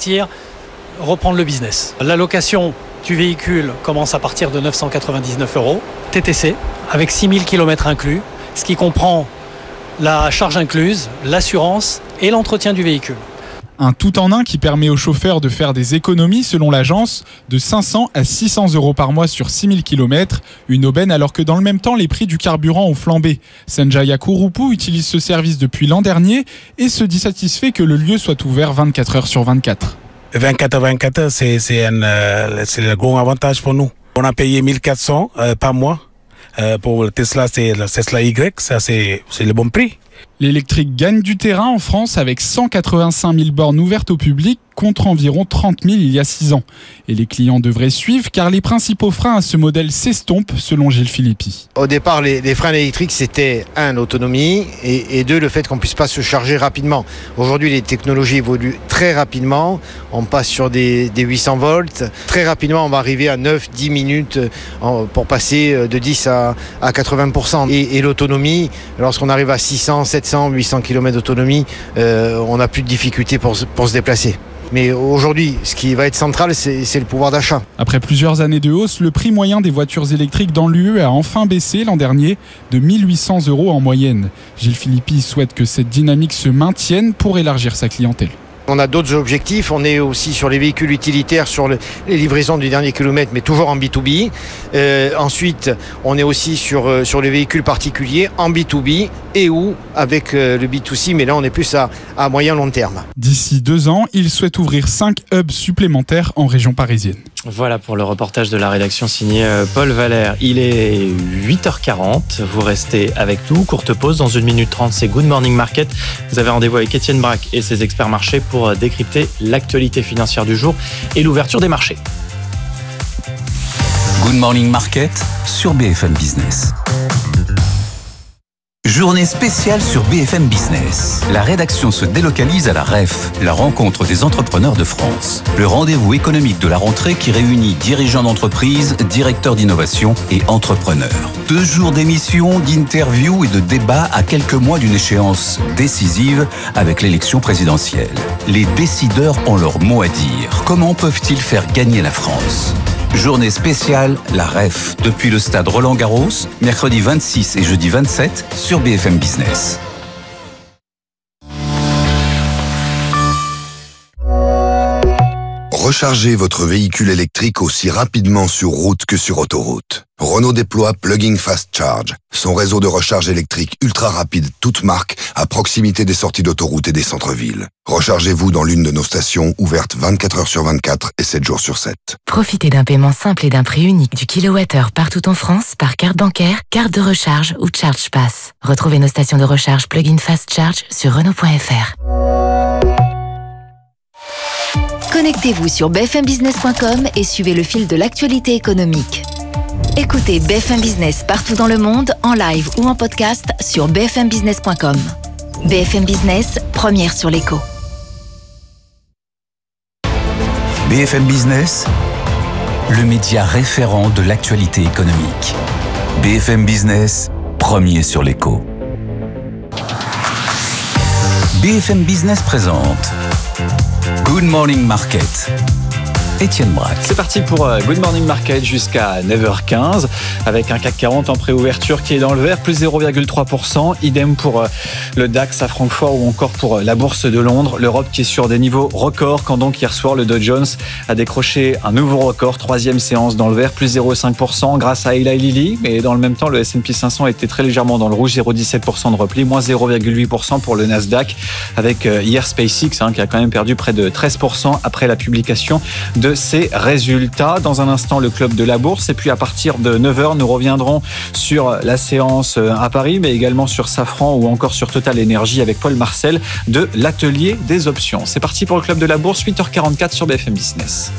reprendre le business. La location du véhicule commence à partir de 999 €, TTC, avec 6000 km inclus, ce qui comprend la charge incluse, l'assurance et l'entretien du véhicule. Un tout-en-un qui permet aux chauffeurs de faire des économies, selon l'agence, de 500 à 600 € par mois sur 6000 km. Une aubaine alors que dans le même temps, les prix du carburant ont flambé. Sanjaya Kurupu utilise ce service depuis l'an dernier et se dit satisfait que le lieu soit ouvert 24 heures sur 24. 24 c'est le gros avantage pour nous. On a payé 1400 par mois. Pour le Tesla, c'est le Tesla Y, ça c'est le bon prix. L'électrique gagne du terrain en France avec 185 000 bornes ouvertes au public contre environ 30 000 il y a 6 ans. Et les clients devraient suivre car les principaux freins à ce modèle s'estompent selon Gilles Philippi. Au départ, les freins électriques, c'était l'autonomie et deux, le fait qu'on ne puisse pas se charger rapidement. Aujourd'hui, les technologies évoluent très rapidement. On passe sur des 800 volts. Très rapidement, on va arriver à 9-10 minutes pour passer de 10 à 80%. Et l'autonomie, lorsqu'on arrive à 600, 700, 800 km d'autonomie, on n'a plus de difficultés pour se déplacer. Mais aujourd'hui, ce qui va être central, c'est le pouvoir d'achat. Après plusieurs années de hausse, le prix moyen des voitures électriques dans l'UE a enfin baissé l'an dernier de 1 800 € en moyenne. Gilles Philippi souhaite que cette dynamique se maintienne pour élargir sa clientèle. On a d'autres objectifs, on est aussi sur les véhicules utilitaires, sur les livraisons du dernier kilomètre, mais toujours en B2B. Ensuite, on est aussi sur les véhicules particuliers en B2B et ou avec le B2C, mais là on est plus à moyen long terme. D'ici 2 ans, il souhaite ouvrir 5 hubs supplémentaires en région parisienne. Voilà pour le reportage de la rédaction signé Paul Valère. Il est 8h40, vous restez avec nous. Courte pause, dans 1 minute 30, c'est Good Morning Market. Vous avez rendez-vous avec Étienne Braque et ses experts marchés pour décrypter l'actualité financière du jour et l'ouverture des marchés. Good Morning Market sur BFM Business. Journée spéciale sur BFM Business. La rédaction se délocalise à la REF, la rencontre des entrepreneurs de France. Le rendez-vous économique de la rentrée qui réunit dirigeants d'entreprise, directeurs d'innovation et entrepreneurs. 2 jours d'émissions, d'interviews et de débats à quelques mois d'une échéance décisive avec l'élection présidentielle. Les décideurs ont leur mot à dire. Comment peuvent-ils faire gagner la France ? Journée spéciale, la REF, depuis le stade Roland-Garros, mercredi 26 et jeudi 27 sur BFM Business. Rechargez votre véhicule électrique aussi rapidement sur route que sur autoroute. Renault déploie Plug-in Fast Charge, son réseau de recharge électrique ultra rapide toute marque à proximité des sorties d'autoroute et des centres-villes. Rechargez-vous dans l'une de nos stations ouvertes 24 heures sur 24 et 7 jours sur 7. Profitez d'un paiement simple et d'un prix unique du kilowattheure partout en France par carte bancaire, carte de recharge ou Charge Pass. Retrouvez nos stations de recharge Plug-in Fast Charge sur Renault.fr. Connectez-vous sur bfmbusiness.com et suivez le fil de l'actualité économique. Écoutez BFM Business partout dans le monde, en live ou en podcast sur bfmbusiness.com. BFM Business, première sur l'écho. BFM Business, le média référent de l'actualité économique. BFM Business, premier sur l'écho. BFM Business présente Good Morning Market. Étienne Braque. C'est parti pour Good Morning Market jusqu'à 9h15 avec un CAC 40 en préouverture qui est dans le vert, plus 0,3%. Idem pour le DAX à Francfort ou encore pour la Bourse de Londres. L'Europe qui est sur des niveaux records quand donc hier soir le Dow Jones a décroché un nouveau record, troisième séance dans le vert, plus 0,5% grâce à Eli Lilly. Et dans le même temps, le S&P 500 était très légèrement dans le rouge, 0,17% de repli, moins 0,8% pour le Nasdaq avec hier SpaceX qui a quand même perdu près de 13% après la publication de ses résultats. Dans un instant, le club de la bourse. Et puis à partir de 9h, nous reviendrons sur la séance à Paris, mais également sur Safran ou encore sur Total Energy avec Paul Marcel de l'Atelier des Options. C'est parti pour le club de la bourse, 8h44 sur BFM Business.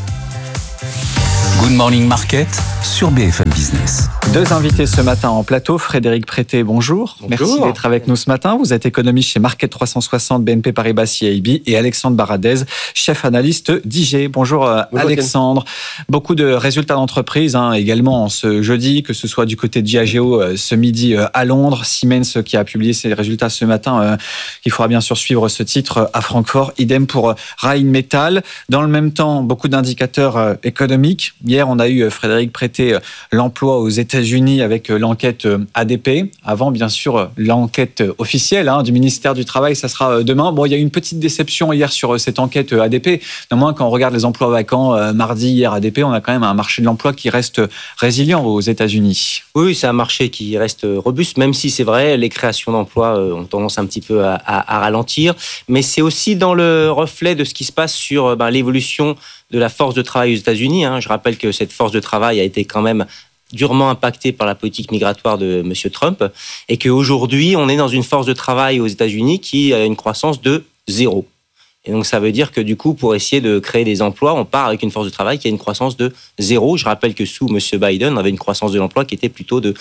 Good Morning Market sur BFM Business. Deux invités ce matin en plateau. Frédéric Prété, bonjour. Merci d'être avec nous ce matin. Vous êtes économiste chez Market 360, BNP Paribas CIB, et Alexandre Baradez, chef analyste d'IG. Bonjour Alexandre. Beaucoup de résultats d'entreprise également ce jeudi, que ce soit du côté de Diageo ce midi à Londres, Siemens qui a publié ses résultats ce matin. Il faudra bien sûr suivre ce titre à Francfort. Idem pour Rheinmetall. Dans le même temps, beaucoup d'indicateurs économiques. Hier, on a eu Frédéric Prété, l'emploi aux États-Unis avec l'enquête ADP. Avant, bien sûr, l'enquête officielle du ministère du Travail, ça sera demain. Bon, il y a eu une petite déception hier sur cette enquête ADP. Néanmoins, quand on regarde les emplois vacants, mardi, hier, ADP, on a quand même un marché de l'emploi qui reste résilient aux États-Unis. Oui, c'est un marché qui reste robuste, même si c'est vrai, les créations d'emplois ont tendance un petit peu à ralentir. Mais c'est aussi dans le reflet de ce qui se passe sur l'évolution de la force de travail aux États-Unis. Je rappelle que cette force de travail a été quand même durement impactée par la politique migratoire de M. Trump et qu'aujourd'hui, on est dans une force de travail aux États-Unis qui a une croissance de 0. Et donc, ça veut dire que du coup, pour essayer de créer des emplois, on part avec une force de travail qui a une croissance de 0. Je rappelle que sous M. Biden, on avait une croissance de l'emploi qui était plutôt de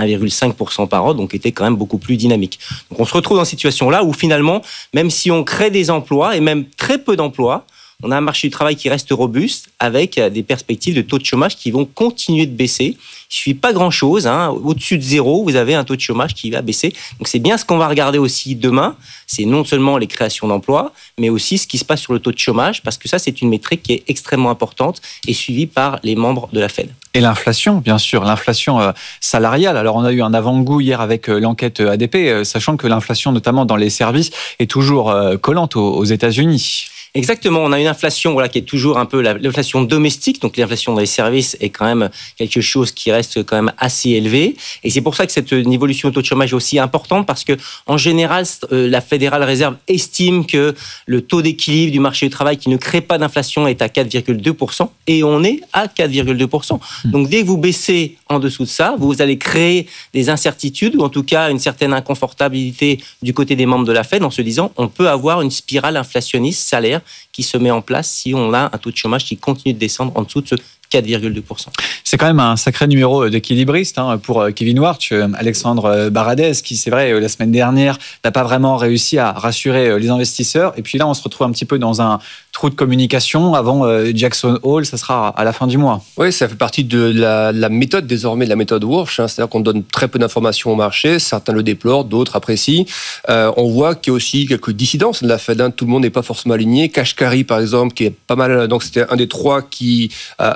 1,5% par an, donc qui était quand même beaucoup plus dynamique. Donc, on se retrouve dans cette situation-là où finalement, même si on crée des emplois et même très peu d'emplois, on a un marché du travail qui reste robuste avec des perspectives de taux de chômage qui vont continuer de baisser. Il ne suffit pas grand-chose. Au-dessus de 0, vous avez un taux de chômage qui va baisser. Donc c'est bien ce qu'on va regarder aussi demain. C'est non seulement les créations d'emplois, mais aussi ce qui se passe sur le taux de chômage, parce que ça, c'est une métrique qui est extrêmement importante et suivie par les membres de la Fed. Et l'inflation, bien sûr, l'inflation salariale. Alors, on a eu un avant-goût hier avec l'enquête ADP, sachant que l'inflation, notamment dans les services, est toujours collante aux États-Unis. Exactement, on a une inflation qui est toujours un peu l'inflation domestique, donc l'inflation dans les services est quand même quelque chose qui reste quand même assez élevé. Et c'est pour ça que cette évolution au taux de chômage est aussi importante, parce que en général, la Fédérale Réserve estime que le taux d'équilibre du marché du travail qui ne crée pas d'inflation est à 4,2%, et on est à 4,2%. Donc dès que vous baissez en dessous de ça, vous allez créer des incertitudes, ou en tout cas une certaine inconfortabilité du côté des membres de la Fed, en se disant on peut avoir une spirale inflationniste salaire qui se met en place si on a un taux de chômage qui continue de descendre en dessous de ce 4,2%. C'est quand même un sacré numéro d'équilibriste pour Kevin Warch, Alexandre Baradez, qui, c'est vrai, la semaine dernière, n'a pas vraiment réussi à rassurer les investisseurs. Et puis là, on se retrouve un petit peu dans un trou de communication avant Jackson Hole, ça sera à la fin du mois. Oui, ça fait partie de la méthode désormais, de la méthode Warch, c'est-à-dire qu'on donne très peu d'informations au marché, certains le déplorent, d'autres apprécient. On voit qu'il y a aussi quelques dissidences de la Fed, tout le monde n'est pas forcément aligné. Kashkari, par exemple, qui est pas mal, donc c'était un des trois qui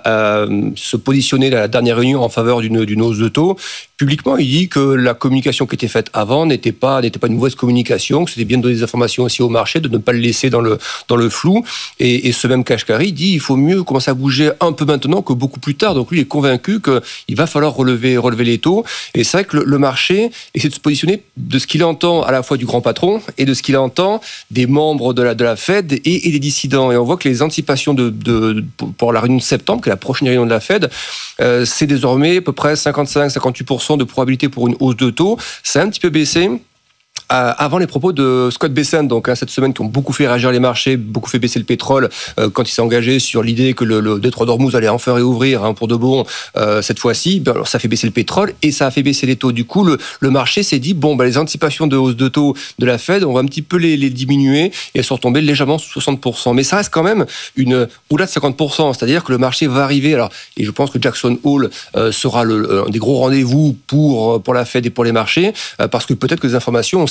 se positionnait à la dernière réunion en faveur d'une hausse de taux. Publiquement, il dit que la communication qui était faite avant n'était pas une mauvaise communication, que c'était bien de donner des informations aussi au marché, de ne pas le laisser dans le flou. Et ce même Kashkari dit il faut mieux commencer à bouger un peu maintenant que beaucoup plus tard. Donc lui, il est convaincu qu'il va falloir relever les taux. Et c'est vrai que le marché essaie de se positionner de ce qu'il entend à la fois du grand patron et de ce qu'il entend des membres de la Fed et des dissidents. Et on voit que les anticipations pour la réunion de septembre, qui est la prochaine réunion de la Fed, c'est désormais à peu près 55-58% de probabilité pour une hausse de taux. C'est un petit peu baissé. avant les propos de Scott Bessent, donc cette semaine, qui ont beaucoup fait réagir les marchés, beaucoup fait baisser le pétrole, quand il s'est engagé sur l'idée que le détroit d'Ormuz allait enfin réouvrir pour de bon cette fois-ci. Alors ça fait baisser le pétrole et ça a fait baisser les taux. Du coup, le marché s'est dit les anticipations de hausse de taux de la Fed, on va un petit peu les diminuer et elles sont retombées légèrement sous 60%. Mais ça reste quand même au-delà de 50%, c'est-à-dire que le marché va arriver. Alors, et je pense que Jackson Hole sera un des gros rendez-vous pour la Fed et pour les marchés, parce que peut-être que les informations, on sait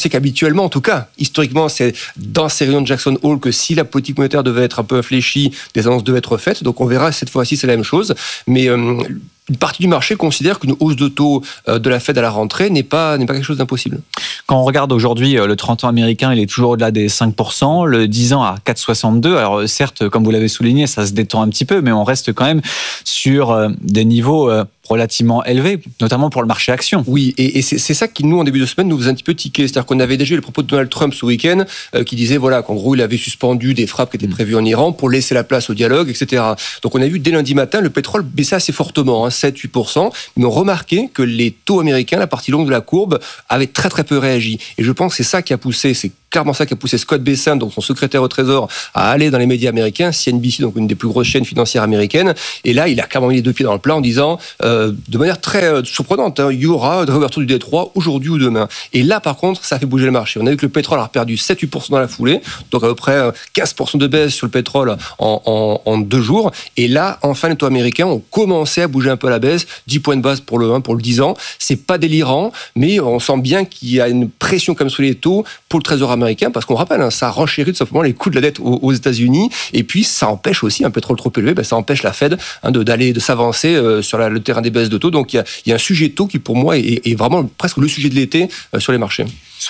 sait qu'habituellement, en tout cas, historiquement, c'est dans ces réunions de Jackson Hole que si la politique monétaire devait être un peu infléchie, des annonces devaient être faites. Donc on verra cette fois-ci, c'est la même chose. Mais une partie du marché considère qu'une hausse de taux de la Fed à la rentrée n'est pas quelque chose d'impossible. Quand on regarde aujourd'hui, le 30 ans américain, il est toujours au-delà des 5%, le 10 ans à 4,62. Alors certes, comme vous l'avez souligné, ça se détend un petit peu, mais on reste quand même sur des niveaux relativement élevés, notamment pour le marché action. Oui, et c'est ça qui, nous, en début de semaine, nous faisait un petit peu tiquer. C'est-à-dire qu'on avait déjà eu le propos de Donald Trump ce week-end, qui disait voilà, qu'en gros, il avait suspendu des frappes qui étaient prévues en Iran pour laisser la place au dialogue, etc. Donc on a vu dès lundi matin, le pétrole baissait assez fortement, 7-8%, mais on remarquait que les taux américains, la partie longue de la courbe, avaient très très peu réagi. Et je pense que c'est ça qui a poussé, c'est clairement ça qui a poussé Scott Bessent, donc son secrétaire au Trésor, à aller dans les médias américains, CNBC, donc une des plus grosses chaînes financières américaines. Et là, il a clairement mis les deux pieds dans le plat en disant, de manière très surprenante, il y aura de réouverture du Détroit aujourd'hui ou demain. Et là, par contre, ça a fait bouger le marché. On a vu que le pétrole a perdu 7-8% dans la foulée, donc à peu près 15% de baisse sur le pétrole en 2 jours. Et là, enfin, les taux américains ont commencé à bouger un peu à la baisse, 10 points de base pour le 1, pour le 10 ans. C'est pas délirant, mais on sent bien qu'il y a une pression comme sur les taux pour le Trésor américain, parce qu'on rappelle, ça renchérit tout simplement les coûts de la dette aux États-Unis, et puis ça empêche aussi un pétrole trop élevé, ça empêche la Fed de s'avancer sur le terrain des baisses de taux. Donc il y a un sujet de taux qui pour moi est vraiment presque le sujet de l'été sur les marchés.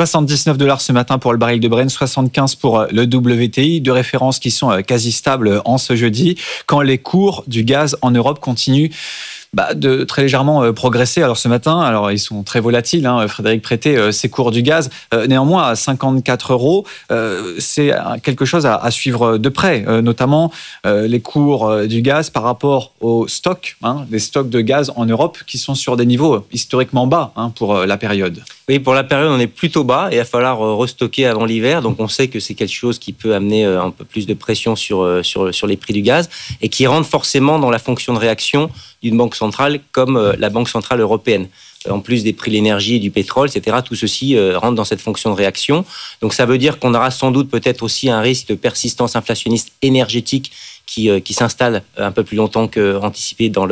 $79 ce matin pour le baril de Brent, 75 pour le WTI, deux références qui sont quasi stables en ce jeudi, quand les cours du gaz en Europe continuent de très légèrement progresser. Alors ce matin, ils sont très volatiles, Frédéric Prété, ces cours du gaz, néanmoins à 54 €, c'est quelque chose à suivre de près, notamment les cours du gaz par rapport aux stocks, les stocks de gaz en Europe qui sont sur des niveaux historiquement bas pour la période. Oui, pour la période, on est plutôt bas et il va falloir restocker avant l'hiver. Donc on sait que c'est quelque chose qui peut amener un peu plus de pression sur les prix du gaz et qui rentre forcément dans la fonction de réaction d'une banque centrale comme la Banque centrale européenne. En plus des prix de l'énergie et du pétrole, etc., tout ceci rentre dans cette fonction de réaction. Donc ça veut dire qu'on aura sans doute peut-être aussi un risque de persistance inflationniste énergétique qui s'installe un peu plus longtemps qu'anticipé dans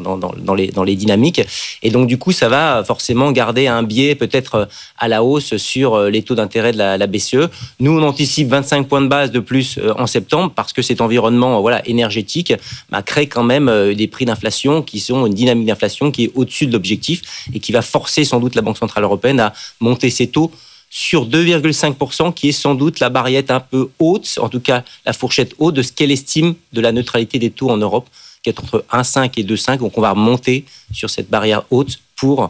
les dynamiques. Et donc, du coup, ça va forcément garder un biais peut-être à la hausse sur les taux d'intérêt de la BCE. Nous, on anticipe 25 points de base de plus en septembre parce que cet environnement énergétique crée quand même des prix d'inflation qui sont une dynamique d'inflation qui est au-dessus de l'objectif et qui va forcer sans doute la Banque centrale européenne à monter ses taux sur 2,5%, qui est sans doute la barrière un peu haute, en tout cas la fourchette haute de ce qu'elle estime de la neutralité des taux en Europe, qui est entre 1,5 et 2,5. Donc on va remonter sur cette barrière haute pour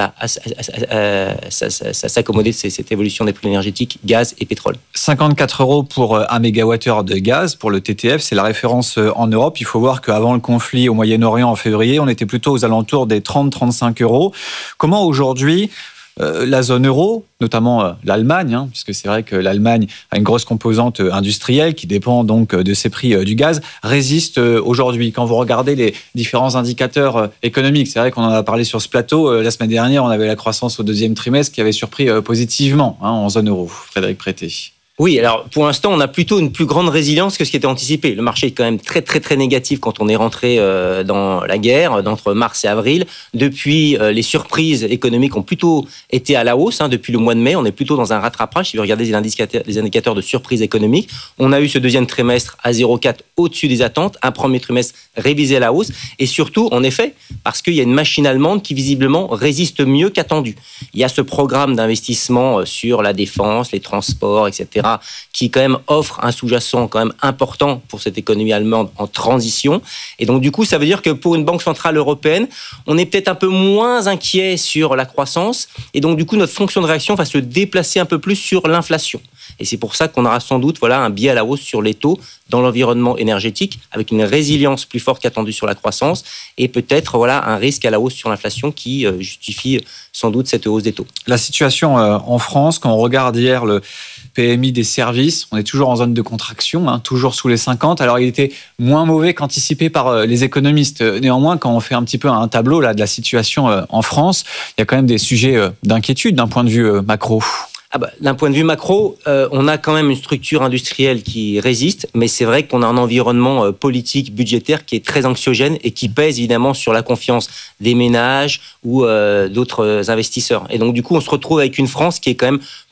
s'accommoder de cette évolution des prix énergétiques, gaz et pétrole. 54 € pour 1 mégawattheure de gaz pour le TTF, c'est la référence en Europe. Il faut voir qu'avant le conflit au Moyen-Orient en février, on était plutôt aux alentours des 30-35 €. Comment aujourd'hui la zone euro, notamment l'Allemagne, puisque c'est vrai que l'Allemagne a une grosse composante industrielle qui dépend donc de ces prix du gaz, résiste aujourd'hui. Quand vous regardez les différents indicateurs économiques, c'est vrai qu'on en a parlé sur ce plateau, la semaine dernière, on avait la croissance au deuxième trimestre qui avait surpris positivement en zone euro. Frédéric Prété. Oui, alors pour l'instant, on a plutôt une plus grande résilience que ce qui était anticipé. Le marché est quand même très très très négatif quand on est rentré dans la guerre entre mars et avril. Depuis, les surprises économiques ont plutôt été à la hausse. Depuis le mois de mai, on est plutôt dans un rattrapage. Si vous regardez les indicateurs de surprise économique, on a eu ce deuxième trimestre à 0,4 au-dessus des attentes, un premier trimestre révisé à la hausse, et surtout, en effet, parce qu'il y a une machine allemande qui visiblement résiste mieux qu'attendu. Il y a ce programme d'investissement sur la défense, les transports, etc., qui quand même offre un sous-jacent quand même important pour cette économie allemande en transition. Et donc du coup, ça veut dire que pour une banque centrale européenne, on est peut-être un peu moins inquiet sur la croissance. Et donc du coup, notre fonction de réaction va se déplacer un peu plus sur l'inflation. Et c'est pour ça qu'on aura sans doute un biais à la hausse sur les taux dans l'environnement énergétique, avec une résilience plus forte qu'attendue sur la croissance, et peut-être un risque à la hausse sur l'inflation qui justifie sans doute cette hausse des taux. La situation en France, quand on regarde hier le PMI des services, on est toujours en zone de contraction, toujours sous les 50. Alors il était moins mauvais qu'anticipé par les économistes. Néanmoins, quand on fait un petit peu un tableau de la situation en France, il y a quand même des sujets d'inquiétude d'un point de vue macro. D'un point de vue macro, on a quand même une structure industrielle qui résiste, mais c'est vrai qu'on a un environnement politique, budgétaire qui est très anxiogène et qui pèse évidemment sur la confiance des ménages ou d'autres investisseurs. Et donc du coup, on se retrouve avec une France qui est quand même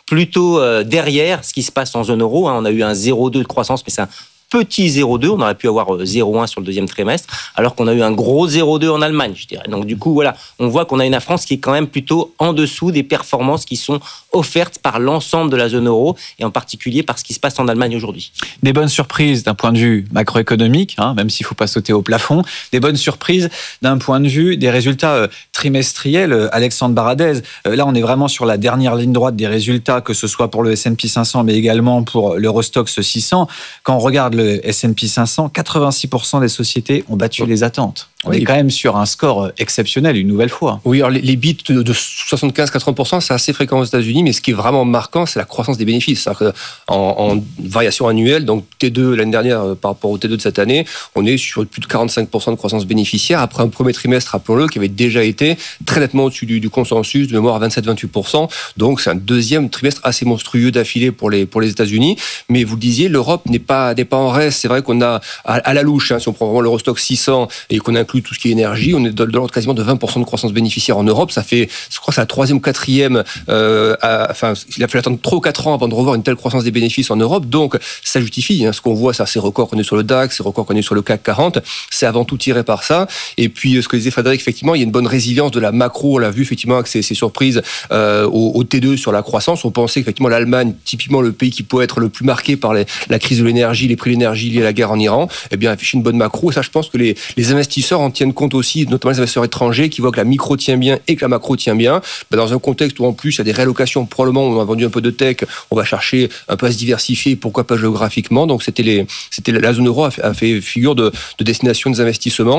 plutôt derrière ce qui se passe en zone euro. On a eu un 0,2 de croissance, mais c'est un petit 0,2, on aurait pu avoir 0,1 sur le deuxième trimestre, alors qu'on a eu un gros 0,2 en Allemagne, je dirais. Donc du coup, voilà, on voit qu'on a une France qui est quand même plutôt en dessous des performances qui sont offertes par l'ensemble de la zone euro, et en particulier par ce qui se passe en Allemagne aujourd'hui. Des bonnes surprises d'un point de vue macroéconomique, même s'il ne faut pas sauter au plafond, des bonnes surprises d'un point de vue des résultats trimestriels. Alexandre Baradez, là on est vraiment sur la dernière ligne droite des résultats, que ce soit pour le S&P 500, mais également pour l'Eurostoxx 600. Quand on regarde le S&P 500, 86% des sociétés ont battu les attentes. On est quand même sur un score exceptionnel, une nouvelle fois. Oui, alors les beats de 75-80%, c'est assez fréquent aux États-Unis, mais ce qui est vraiment marquant, c'est la croissance des bénéfices. C'est-à-dire qu'en variation annuelle, donc T2 l'année dernière par rapport au T2 de cette année, on est sur plus de 45% de croissance bénéficiaire, après un premier trimestre, rappelons-le, qui avait déjà été très nettement au-dessus du consensus, de mémoire à 27-28%. Donc c'est un deuxième trimestre assez monstrueux d'affilée pour les États-Unis. Mais vous le disiez, l'Europe n'est pas en reste. C'est vrai qu'on a à la louche, si on prend vraiment l'Eurostoxx 600 et qu'on inclut tout ce qui est énergie, on est de l'ordre quasiment de 20% de croissance bénéficiaire en Europe. Ça fait, je crois, c'est la troisième ou quatrième. Il a fallu attendre 3 ou 4 ans avant de revoir une telle croissance des bénéfices en Europe. Donc, ça justifie. Ce qu'on voit, c'est ces records qu'on est sur le DAX, ces records qu'on est sur le CAC 40. C'est avant tout tiré par ça. Et puis, ce que disait Frédéric, effectivement, il y a une bonne résilience de la macro. On l'a vu effectivement avec ces surprises au T2 sur la croissance. On pensait qu'effectivement l'Allemagne, typiquement le pays qui peut être le plus marqué par la crise de l'énergie, les prix de l'énergie liés à la guerre en Iran, eh bien, affiche une bonne macro. Et ça, je pense que les investisseurs en tiennent compte aussi, notamment les investisseurs étrangers qui voient que la micro tient bien et que la macro tient bien. Dans un contexte où en plus il y a des réallocations, probablement on a vendu un peu de tech, on va chercher un peu à se diversifier, pourquoi pas géographiquement. Donc la zone euro a fait figure de destination des investissements.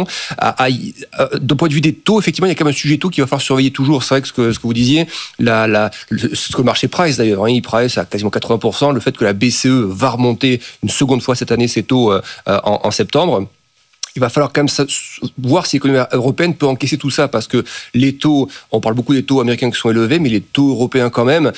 D'un point de vue des taux, effectivement, il y a quand même un sujet taux qu'il va falloir surveiller toujours. C'est vrai que ce que vous disiez, ce que le marché price d'ailleurs, il price à quasiment 80%, le fait que la BCE va remonter une seconde fois cette année ses taux en septembre. Il va falloir quand même voir si l'économie européenne peut encaisser tout ça, parce que les taux, on parle beaucoup des taux américains qui sont élevés, mais les taux européens quand même,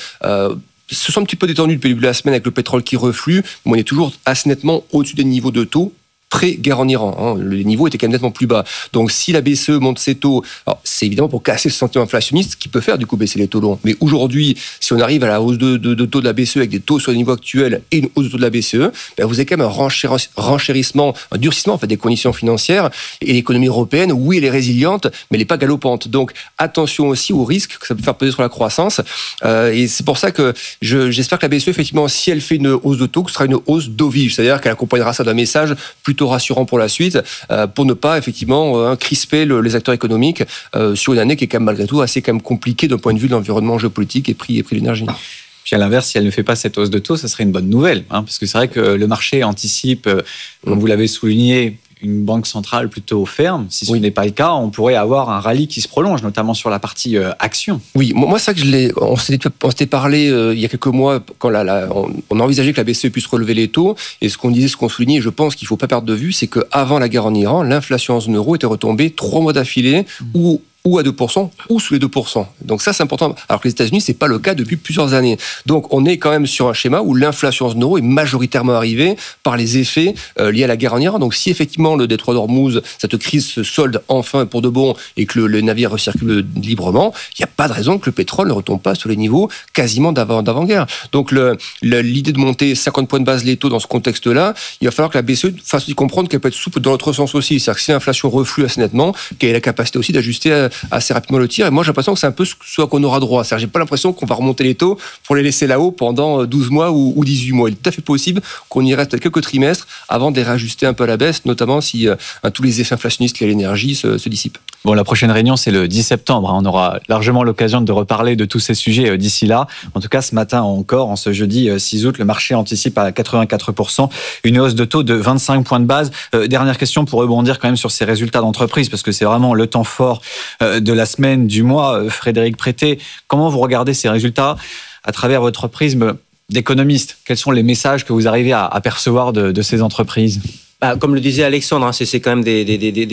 se sont un petit peu détendus depuis le début de la semaine avec le pétrole qui reflue, mais on est toujours assez nettement au-dessus des niveaux de taux pré-guerre en Iran. Les niveaux étaient quand même nettement plus bas. Donc si la BCE monte ses taux, alors c'est évidemment pour casser ce sentiment inflationniste qui peut faire du coup baisser les taux longs. Mais aujourd'hui, si on arrive à la hausse de taux de la BCE avec des taux sur les niveaux actuels et une hausse de taux de la BCE, vous avez quand même un renchérissement, un durcissement en fait, des conditions financières. Et l'économie européenne, oui, elle est résiliente, mais elle n'est pas galopante. Donc attention aussi aux risques que ça peut faire peser sur la croissance. Et c'est pour ça que j'espère que la BCE, effectivement, si elle fait une hausse de taux, ce sera une hausse dovige, c'est-à-dire qu'elle accompagnera ça d'un message plutôt rassurant pour la suite, pour ne pas effectivement crisper les acteurs économiques sur une année qui est quand même malgré tout assez quand même compliquée d'un point de vue de l'environnement géopolitique et prix de l'énergie. Puis à l'inverse, si elle ne fait pas cette hausse de taux, ça serait une bonne nouvelle, parce que c'est vrai que le marché anticipe, comme vous l'avez souligné, une banque centrale plutôt ferme. Si ce n'est pas le cas, on pourrait avoir un rallye qui se prolonge, notamment sur la partie action. Oui, moi c'est ça que on s'était parlé il y a quelques mois quand on envisageait que la BCE puisse relever les taux, et ce qu'on soulignait, et je pense qu'il ne faut pas perdre de vue, c'est qu'avant la guerre en Iran, l'inflation en zone euro était retombée 3 mois d'affilée, ou à 2%, ou sous les 2%. Donc ça, c'est important. Alors que les États-Unis, c'est pas le cas depuis plusieurs années. Donc on est quand même sur un schéma où l'inflation en zone euro est majoritairement arrivée par les effets liés à la guerre en Iran. Donc si effectivement le détroit d'Ormuz, cette crise se solde enfin pour de bon et que le navire recircule librement, il n'y a pas de raison que le pétrole ne retombe pas sur les niveaux quasiment d'avant-guerre. Donc l'idée de monter 50 points de base les taux dans ce contexte-là, il va falloir que la BCE fasse aussi comprendre qu'elle peut être souple dans l'autre sens aussi. C'est-à-dire que si l'inflation reflue assez nettement, qu'elle ait la capacité aussi d'ajuster assez rapidement le tir. Et moi, j'ai l'impression que c'est un peu ce à quoi on aura droit. C'est-à-dire, j'ai pas l'impression qu'on va remonter les taux pour les laisser là-haut pendant 12 mois ou 18 mois. Il est tout à fait possible qu'on y reste quelques trimestres avant de les réajuster un peu à la baisse, notamment si tous les effets inflationnistes liés à l'énergie se dissipent. Bon, la prochaine réunion, c'est le 10 septembre. On aura largement l'occasion de reparler de tous ces sujets d'ici là. En tout cas, ce matin encore, en ce jeudi 6 août, le marché anticipe à 84% une hausse de taux de 25 points de base. Dernière question pour rebondir quand même sur ces résultats d'entreprise, parce que c'est vraiment le temps fort de la semaine, du mois. Frédéric Prété, comment vous regardez ces résultats à travers votre prisme d'économiste? Quels sont les messages que vous arrivez à percevoir de ces entreprises? Comme le disait Alexandre, c'est quand même des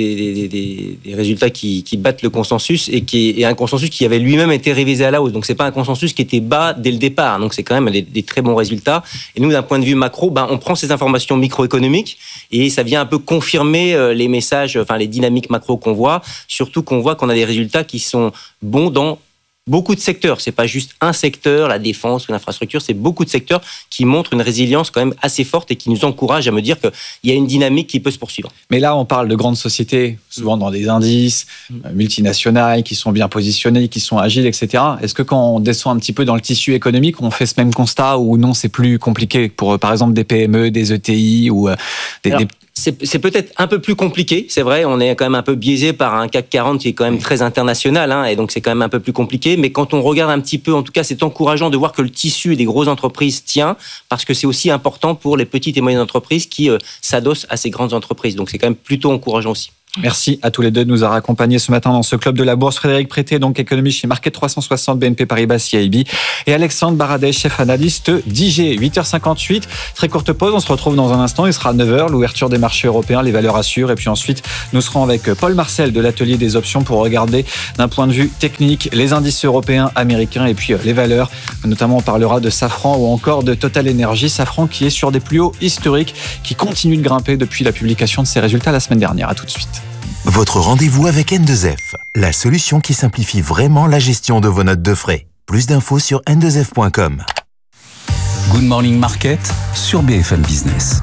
résultats qui battent le consensus et un consensus qui avait lui-même été révisé à la hausse. Donc c'est pas un consensus qui était bas dès le départ. Donc c'est quand même des très bons résultats. Et nous, d'un point de vue macro, on prend ces informations microéconomiques et ça vient un peu confirmer les messages, les dynamiques macro qu'on voit. Surtout qu'on voit qu'on a des résultats qui sont bons dans beaucoup de secteurs. C'est pas juste un secteur, la défense ou l'infrastructure, c'est beaucoup de secteurs qui montrent une résilience quand même assez forte et qui nous encouragent à me dire qu'il y a une dynamique qui peut se poursuivre. Mais là, on parle de grandes sociétés, souvent dans des indices multinationales, qui sont bien positionnées, qui sont agiles, etc. Est-ce que quand on descend un petit peu dans le tissu économique, on fait ce même constat ou non, c'est plus compliqué pour, par exemple, des PME, des ETI ou C'est peut-être un peu plus compliqué, c'est vrai, on est quand même un peu biaisé par un CAC 40 qui est quand même très international, et donc c'est quand même un peu plus compliqué, mais quand on regarde un petit peu, en tout cas c'est encourageant de voir que le tissu des grosses entreprises tient, parce que c'est aussi important pour les petites et moyennes entreprises qui s'adossent à ces grandes entreprises, donc c'est quand même plutôt encourageant aussi. Merci à tous les deux de nous avoir accompagnés ce matin dans ce club de la bourse. Frédéric Prété, donc économiste chez Market 360 BNP Paribas CIB, et Alexandre Baradez, chef analyste d'IG. 8h58, très courte pause, on se retrouve dans un instant, il sera 9h, l'ouverture des marchés européens, les valeurs assurent, et puis ensuite nous serons avec Paul Marcel de l'atelier des options pour regarder d'un point de vue technique les indices européens, américains et puis les valeurs. Notamment on parlera de Safran ou encore de Total Energy. Safran qui est sur des plus hauts historiques, qui continue de grimper depuis la publication de ses résultats la semaine dernière. À tout de suite. Votre rendez-vous avec N2F, la solution qui simplifie vraiment la gestion de vos notes de frais. Plus d'infos sur n2f.com. Good Morning Market sur BFM Business.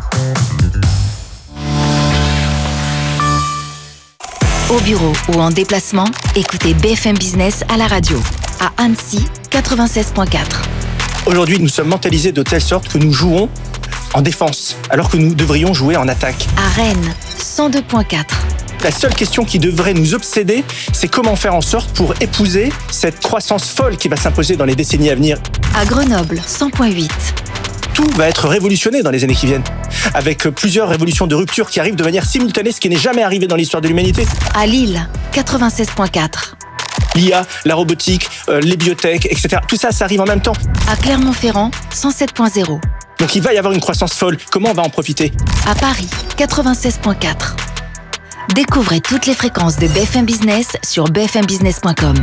Au bureau ou en déplacement, écoutez BFM Business à la radio. À Annecy, 96.4. Aujourd'hui, nous sommes mentalisés de telle sorte que nous jouons en défense, alors que nous devrions jouer en attaque. À Rennes, 102.4. La seule question qui devrait nous obséder, c'est comment faire en sorte pour épouser cette croissance folle qui va s'imposer dans les décennies à venir. À Grenoble, 100.8. Tout va être révolutionné dans les années qui viennent, avec plusieurs révolutions de rupture qui arrivent de manière simultanée, ce qui n'est jamais arrivé dans l'histoire de l'humanité. À Lille, 96.4. L'IA, la robotique, les biotech, etc. Tout ça, ça arrive en même temps. À Clermont-Ferrand, 107.0. Donc il va y avoir une croissance folle. Comment on va en profiter ? À Paris, 96.4. Découvrez toutes les fréquences de BFM Business sur bfmbusiness.com.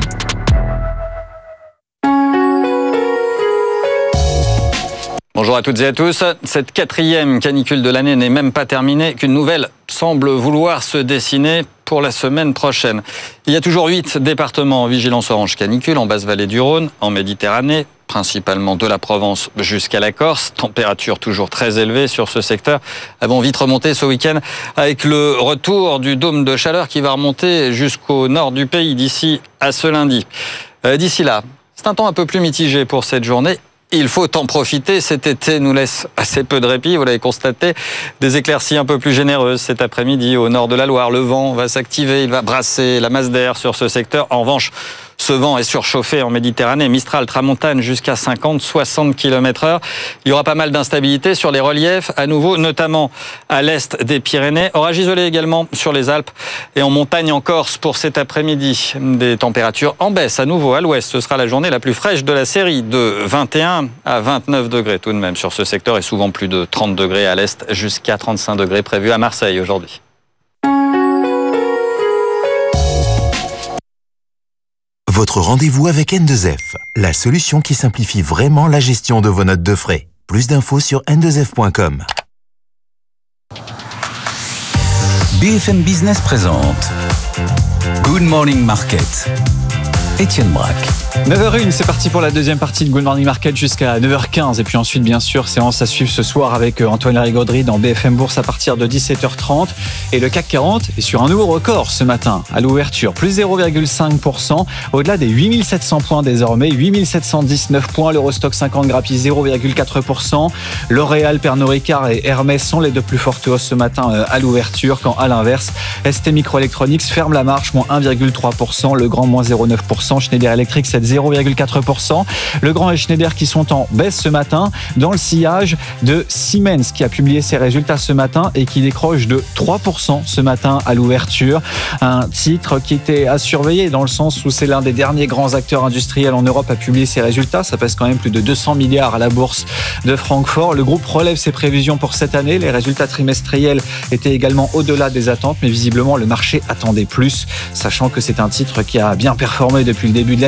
Bonjour à toutes et à tous. Cette 4e canicule de l'année n'est même pas terminée, qu'une nouvelle semble vouloir se dessiner pour la semaine prochaine. Il y a toujours 8 départements en vigilance orange canicule, en Basse-Vallée du Rhône, en Méditerranée, principalement de la Provence jusqu'à la Corse. Température toujours très élevée sur ce secteur. Elles vont vite remonter ce week-end avec le retour du dôme de chaleur qui va remonter jusqu'au nord du pays d'ici à ce lundi. D'ici là, c'est un temps un peu plus mitigé pour cette journée. Il faut en profiter, cet été nous laisse assez peu de répit, vous l'avez constaté. Des éclaircies un peu plus généreuses cet après-midi au nord de la Loire. Le vent va s'activer, il va brasser la masse d'air sur ce secteur. En revanche, ce vent est surchauffé en Méditerranée, Mistral, Tramontane jusqu'à 50-60 km/h. Il y aura pas mal d'instabilité sur les reliefs, à nouveau, notamment à l'est des Pyrénées. Orage isolé également sur les Alpes et en montagne en Corse pour cet après-midi. Des températures en baisse à nouveau à l'ouest. Ce sera la journée la plus fraîche de la série, de 21 à 29 degrés tout de même sur ce secteur et souvent plus de 30 degrés à l'est, jusqu'à 35 degrés prévus à Marseille aujourd'hui. Votre rendez-vous avec N2F, la solution qui simplifie vraiment la gestion de vos notes de frais. Plus d'infos sur n2f.com. BFM Business présente Good Morning Market. Étienne Braque. 9h01, c'est parti pour la deuxième partie de Good Morning Market jusqu'à 9h15. Et puis ensuite, bien sûr, séance à suivre ce soir avec Antoine Larigauderie dans BFM Bourse à partir de 17h30. Et le CAC 40 est sur un nouveau record ce matin à l'ouverture. Plus 0,5%, au-delà des 8700 points désormais. 8719 points. L'Eurostock 50 grappille 0,4%. L'Oréal, Pernod Ricard et Hermès sont les deux plus fortes hausses ce matin à l'ouverture. Quand à l'inverse, ST Microelectronics ferme la marche, moins 1,3%. Le Grand, moins 0,9%. Schneider Electric, c'est 0,4%. Le Grand et Schneider qui sont en baisse ce matin dans le sillage de Siemens qui a publié ses résultats ce matin et qui décroche de 3% ce matin à l'ouverture. Un titre qui était à surveiller dans le sens où c'est l'un des derniers grands acteurs industriels en Europe à publier ses résultats. Ça pèse quand même plus de 200 milliards à la bourse de Francfort. Le groupe relève ses prévisions pour cette année. Les résultats trimestriels étaient également au-delà des attentes, mais visiblement le marché attendait plus, sachant que c'est un titre qui a bien performé depuis le début de l'année, plus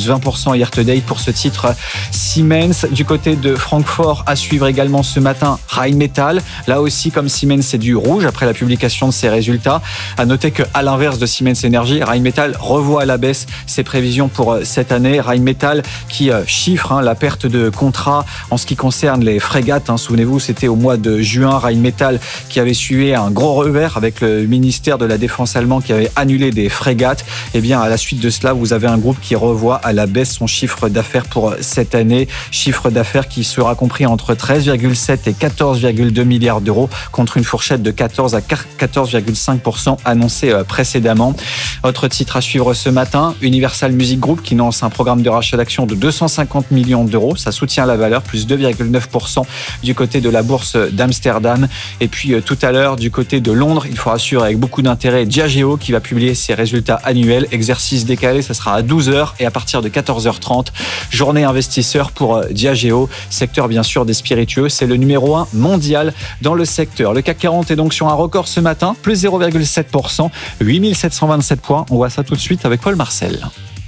plus 20% year to date pour ce titre Siemens. Du côté de Francfort, à suivre également ce matin Rheinmetall. Là aussi, comme Siemens, c'est du rouge après la publication de ses résultats. À noter qu'à l'inverse de Siemens Energy, Rheinmetall revoit à la baisse ses prévisions pour cette année. Rheinmetall qui chiffre la perte de contrat en ce qui concerne les frégates. Souvenez-vous, c'était au mois de juin, Rheinmetall qui avait suivi un gros revers avec le ministère de la Défense allemand qui avait annulé des frégates. Et bien, à la suite de cela, vous avez un groupe qui revoit à la baisse son chiffre d'affaires pour cette année. Chiffre d'affaires qui sera compris entre 13,7 et 14,2 milliards d'euros contre une fourchette de 14 à 14,5% annoncée précédemment. Autre titre à suivre ce matin, Universal Music Group qui lance un programme de rachat d'actions de 250 millions d'euros. Ça soutient la valeur, plus 2,9% du côté de la bourse d'Amsterdam. Et puis tout à l'heure, du côté de Londres, il faudra suivre avec beaucoup d'intérêt Diageo qui va publier ses résultats annuels. Exercice décalé, ça sera à 12h et à partir de 14h30. Journée investisseur pour Diageo, secteur bien sûr des spiritueux. C'est le numéro 1 mondial dans le secteur. Le CAC 40 est donc sur un record ce matin, plus 0,7%, 8727 points. On voit ça tout de suite avec Paul Marcel.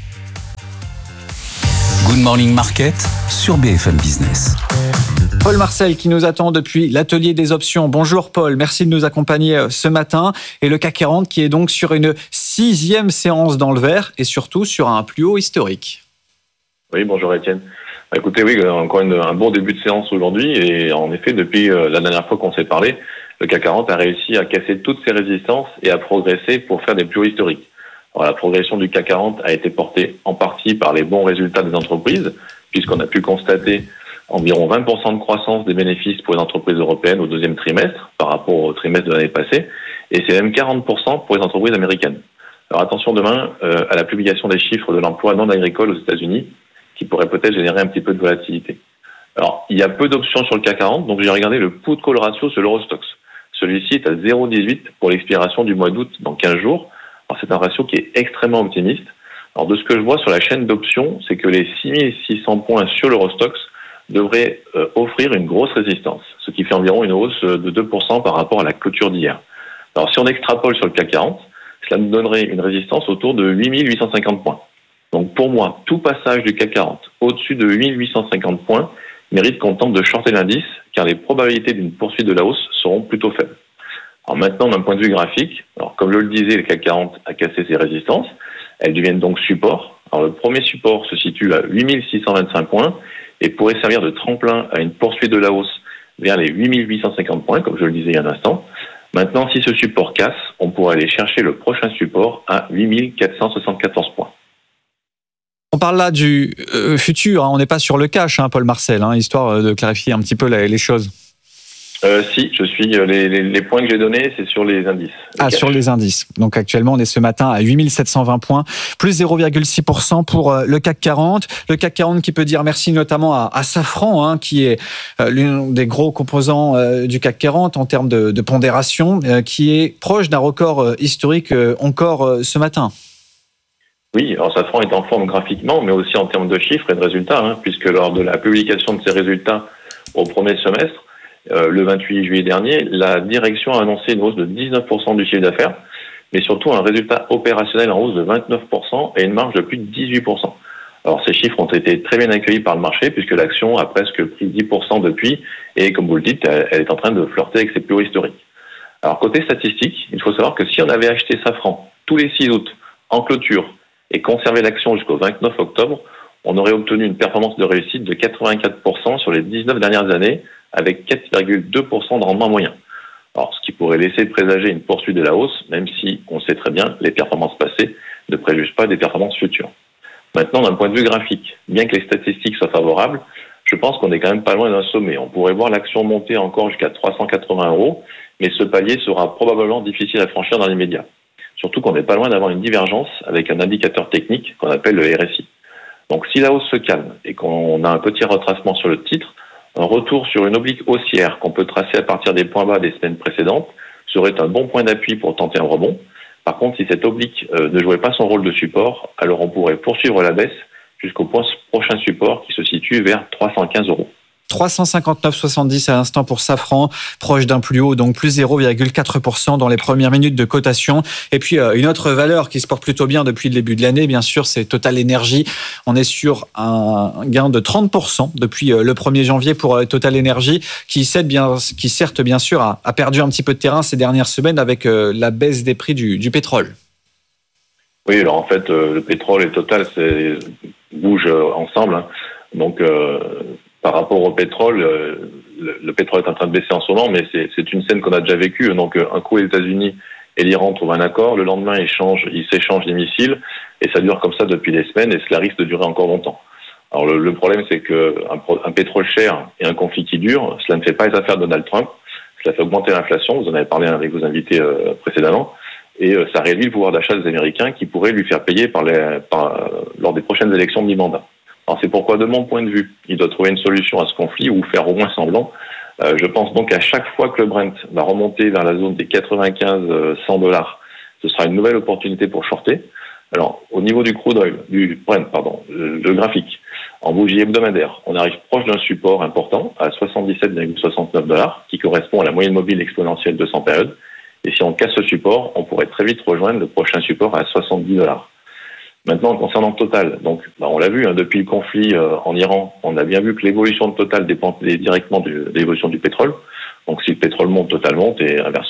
Good Morning Market sur BFM Business. Paul Marcel qui nous attend depuis l'atelier des options. Bonjour Paul, merci de nous accompagner ce matin. Et le CAC 40 qui est donc sur une 6e séance dans le vert et surtout sur un plus haut historique. Oui, bonjour Étienne. Écoutez, oui, encore un bon début de séance aujourd'hui. Et en effet, depuis la dernière fois qu'on s'est parlé, le CAC 40 a réussi à casser toutes ses résistances et à progresser pour faire des plus hauts historiques. Alors, la progression du CAC 40 a été portée en partie par les bons résultats des entreprises, puisqu'on a pu constater environ 20% de croissance des bénéfices pour les entreprises européennes au deuxième trimestre par rapport au trimestre de l'année passée, et c'est même 40% pour les entreprises américaines. Alors attention demain à la publication des chiffres de l'emploi non agricole aux États-Unis, qui pourrait peut-être générer un petit peu de volatilité. Alors, il y a peu d'options sur le CAC 40, donc j'ai regardé le put-call ratio sur l'Eurostoxx. Celui-ci est à 0,18 pour l'expiration du mois d'août dans 15 jours. Alors, c'est un ratio qui est extrêmement optimiste. Alors, de ce que je vois sur la chaîne d'options, c'est que les 6600 points sur l'Eurostoxx devraient offrir une grosse résistance, ce qui fait environ une hausse de 2% par rapport à la clôture d'hier. Alors, si on extrapole sur le CAC 40, cela nous donnerait une résistance autour de 8850 points. Donc, pour moi, tout passage du CAC 40 au-dessus de 8850 points mérite qu'on tente de shorter l'indice, car les probabilités d'une poursuite de la hausse seront plutôt faibles. Alors maintenant, d'un point de vue graphique, alors comme je le disais, le CAC 40 a cassé ses résistances. Elles deviennent donc support. Alors le premier support se situe à 8625 points et pourrait servir de tremplin à une poursuite de la hausse vers les 8850 points, comme je le disais il y a un instant. Maintenant, si ce support casse, on pourrait aller chercher le prochain support à 8474 points. On parle là du futur, on n'est pas sur le cash, Paul Marcel, histoire de clarifier un petit peu les choses. Si, je suis. Les points que j'ai donnés, c'est sur les indices. Sur les indices. Donc actuellement, on est ce matin à 8720 points, plus 0,6% pour le CAC 40. Le CAC 40 qui peut dire merci notamment à Safran, qui est l'un des gros composants du CAC 40 en termes de pondération, qui est proche d'un record historique encore ce matin. Oui, alors Safran est en forme graphiquement, mais aussi en termes de chiffres et de résultats, puisque lors de la publication de ces résultats au premier semestre, le 28 juillet dernier, la direction a annoncé une hausse de 19% du chiffre d'affaires, mais surtout un résultat opérationnel en hausse de 29% et une marge de plus de 18%. Alors ces chiffres ont été très bien accueillis par le marché, puisque l'action a presque pris 10% depuis, et comme vous le dites, elle est en train de flirter avec ses plus hauts historiques. Alors côté statistique, il faut savoir que si on avait acheté Safran tous les 6 août en clôture et conservé l'action jusqu'au 29 octobre, on aurait obtenu une performance de réussite de 84% sur les 19 dernières années, avec 4,2% de rendement moyen. Alors, ce qui pourrait laisser présager une poursuite de la hausse, même si on sait très bien les performances passées ne préjugent pas des performances futures. Maintenant, d'un point de vue graphique, bien que les statistiques soient favorables, je pense qu'on est quand même pas loin d'un sommet. On pourrait voir l'action monter encore jusqu'à 380 €, mais ce palier sera probablement difficile à franchir dans l'immédiat. Surtout qu'on n'est pas loin d'avoir une divergence avec un indicateur technique qu'on appelle le RSI. Donc, si la hausse se calme et qu'on a un petit retracement sur le titre, un retour sur une oblique haussière qu'on peut tracer à partir des points bas des semaines précédentes serait un bon point d'appui pour tenter un rebond. Par contre, si cette oblique ne jouait pas son rôle de support, alors on pourrait poursuivre la baisse jusqu'au prochain support qui se situe vers 315 €. 359,70 à l'instant pour Safran, proche d'un plus haut, donc plus 0,4% dans les premières minutes de cotation. Et puis une autre valeur qui se porte plutôt bien depuis le début de l'année, bien sûr, c'est Total Energy. On est sur un gain de 30% depuis le 1er janvier pour Total Energy, qui certes bien sûr a perdu un petit peu de terrain ces dernières semaines avec la baisse des prix du pétrole. Oui, alors en fait, le pétrole et Total bougent ensemble, hein. Donc, par rapport au pétrole, le pétrole est en train de baisser en ce moment, mais c'est une scène qu'on a déjà vécue. Donc, un coup, les États-Unis et l'Iran trouvent un accord, le lendemain, ils s'échangent des missiles, et ça dure comme ça depuis des semaines, et cela risque de durer encore longtemps. Alors, le problème, c'est qu'un pétrole cher et un conflit qui dure, cela ne fait pas les affaires de Donald Trump, cela fait augmenter l'inflation, vous en avez parlé avec vos invités précédemment, et ça réduit le pouvoir d'achat des Américains qui pourraient lui faire payer lors des prochaines élections de mi-mandat. Alors c'est pourquoi, de mon point de vue, il doit trouver une solution à ce conflit ou faire au moins semblant. Je pense donc à chaque fois que le Brent va remonter vers la zone des 95-100 $, ce sera une nouvelle opportunité pour shorter. Alors, au niveau du crude oil, du Brent, le graphique, en bougie hebdomadaire, on arrive proche d'un support important à 77,69 $, qui correspond à la moyenne mobile exponentielle de 100 périodes. Et si on casse ce support, on pourrait très vite rejoindre le prochain support à 70 $. Maintenant, concernant Total, donc, on l'a vu, hein, depuis le conflit en Iran, on a bien vu que l'évolution de Total dépendait directement de l'évolution du pétrole. Donc, si le pétrole monte, Total monte, et inversement.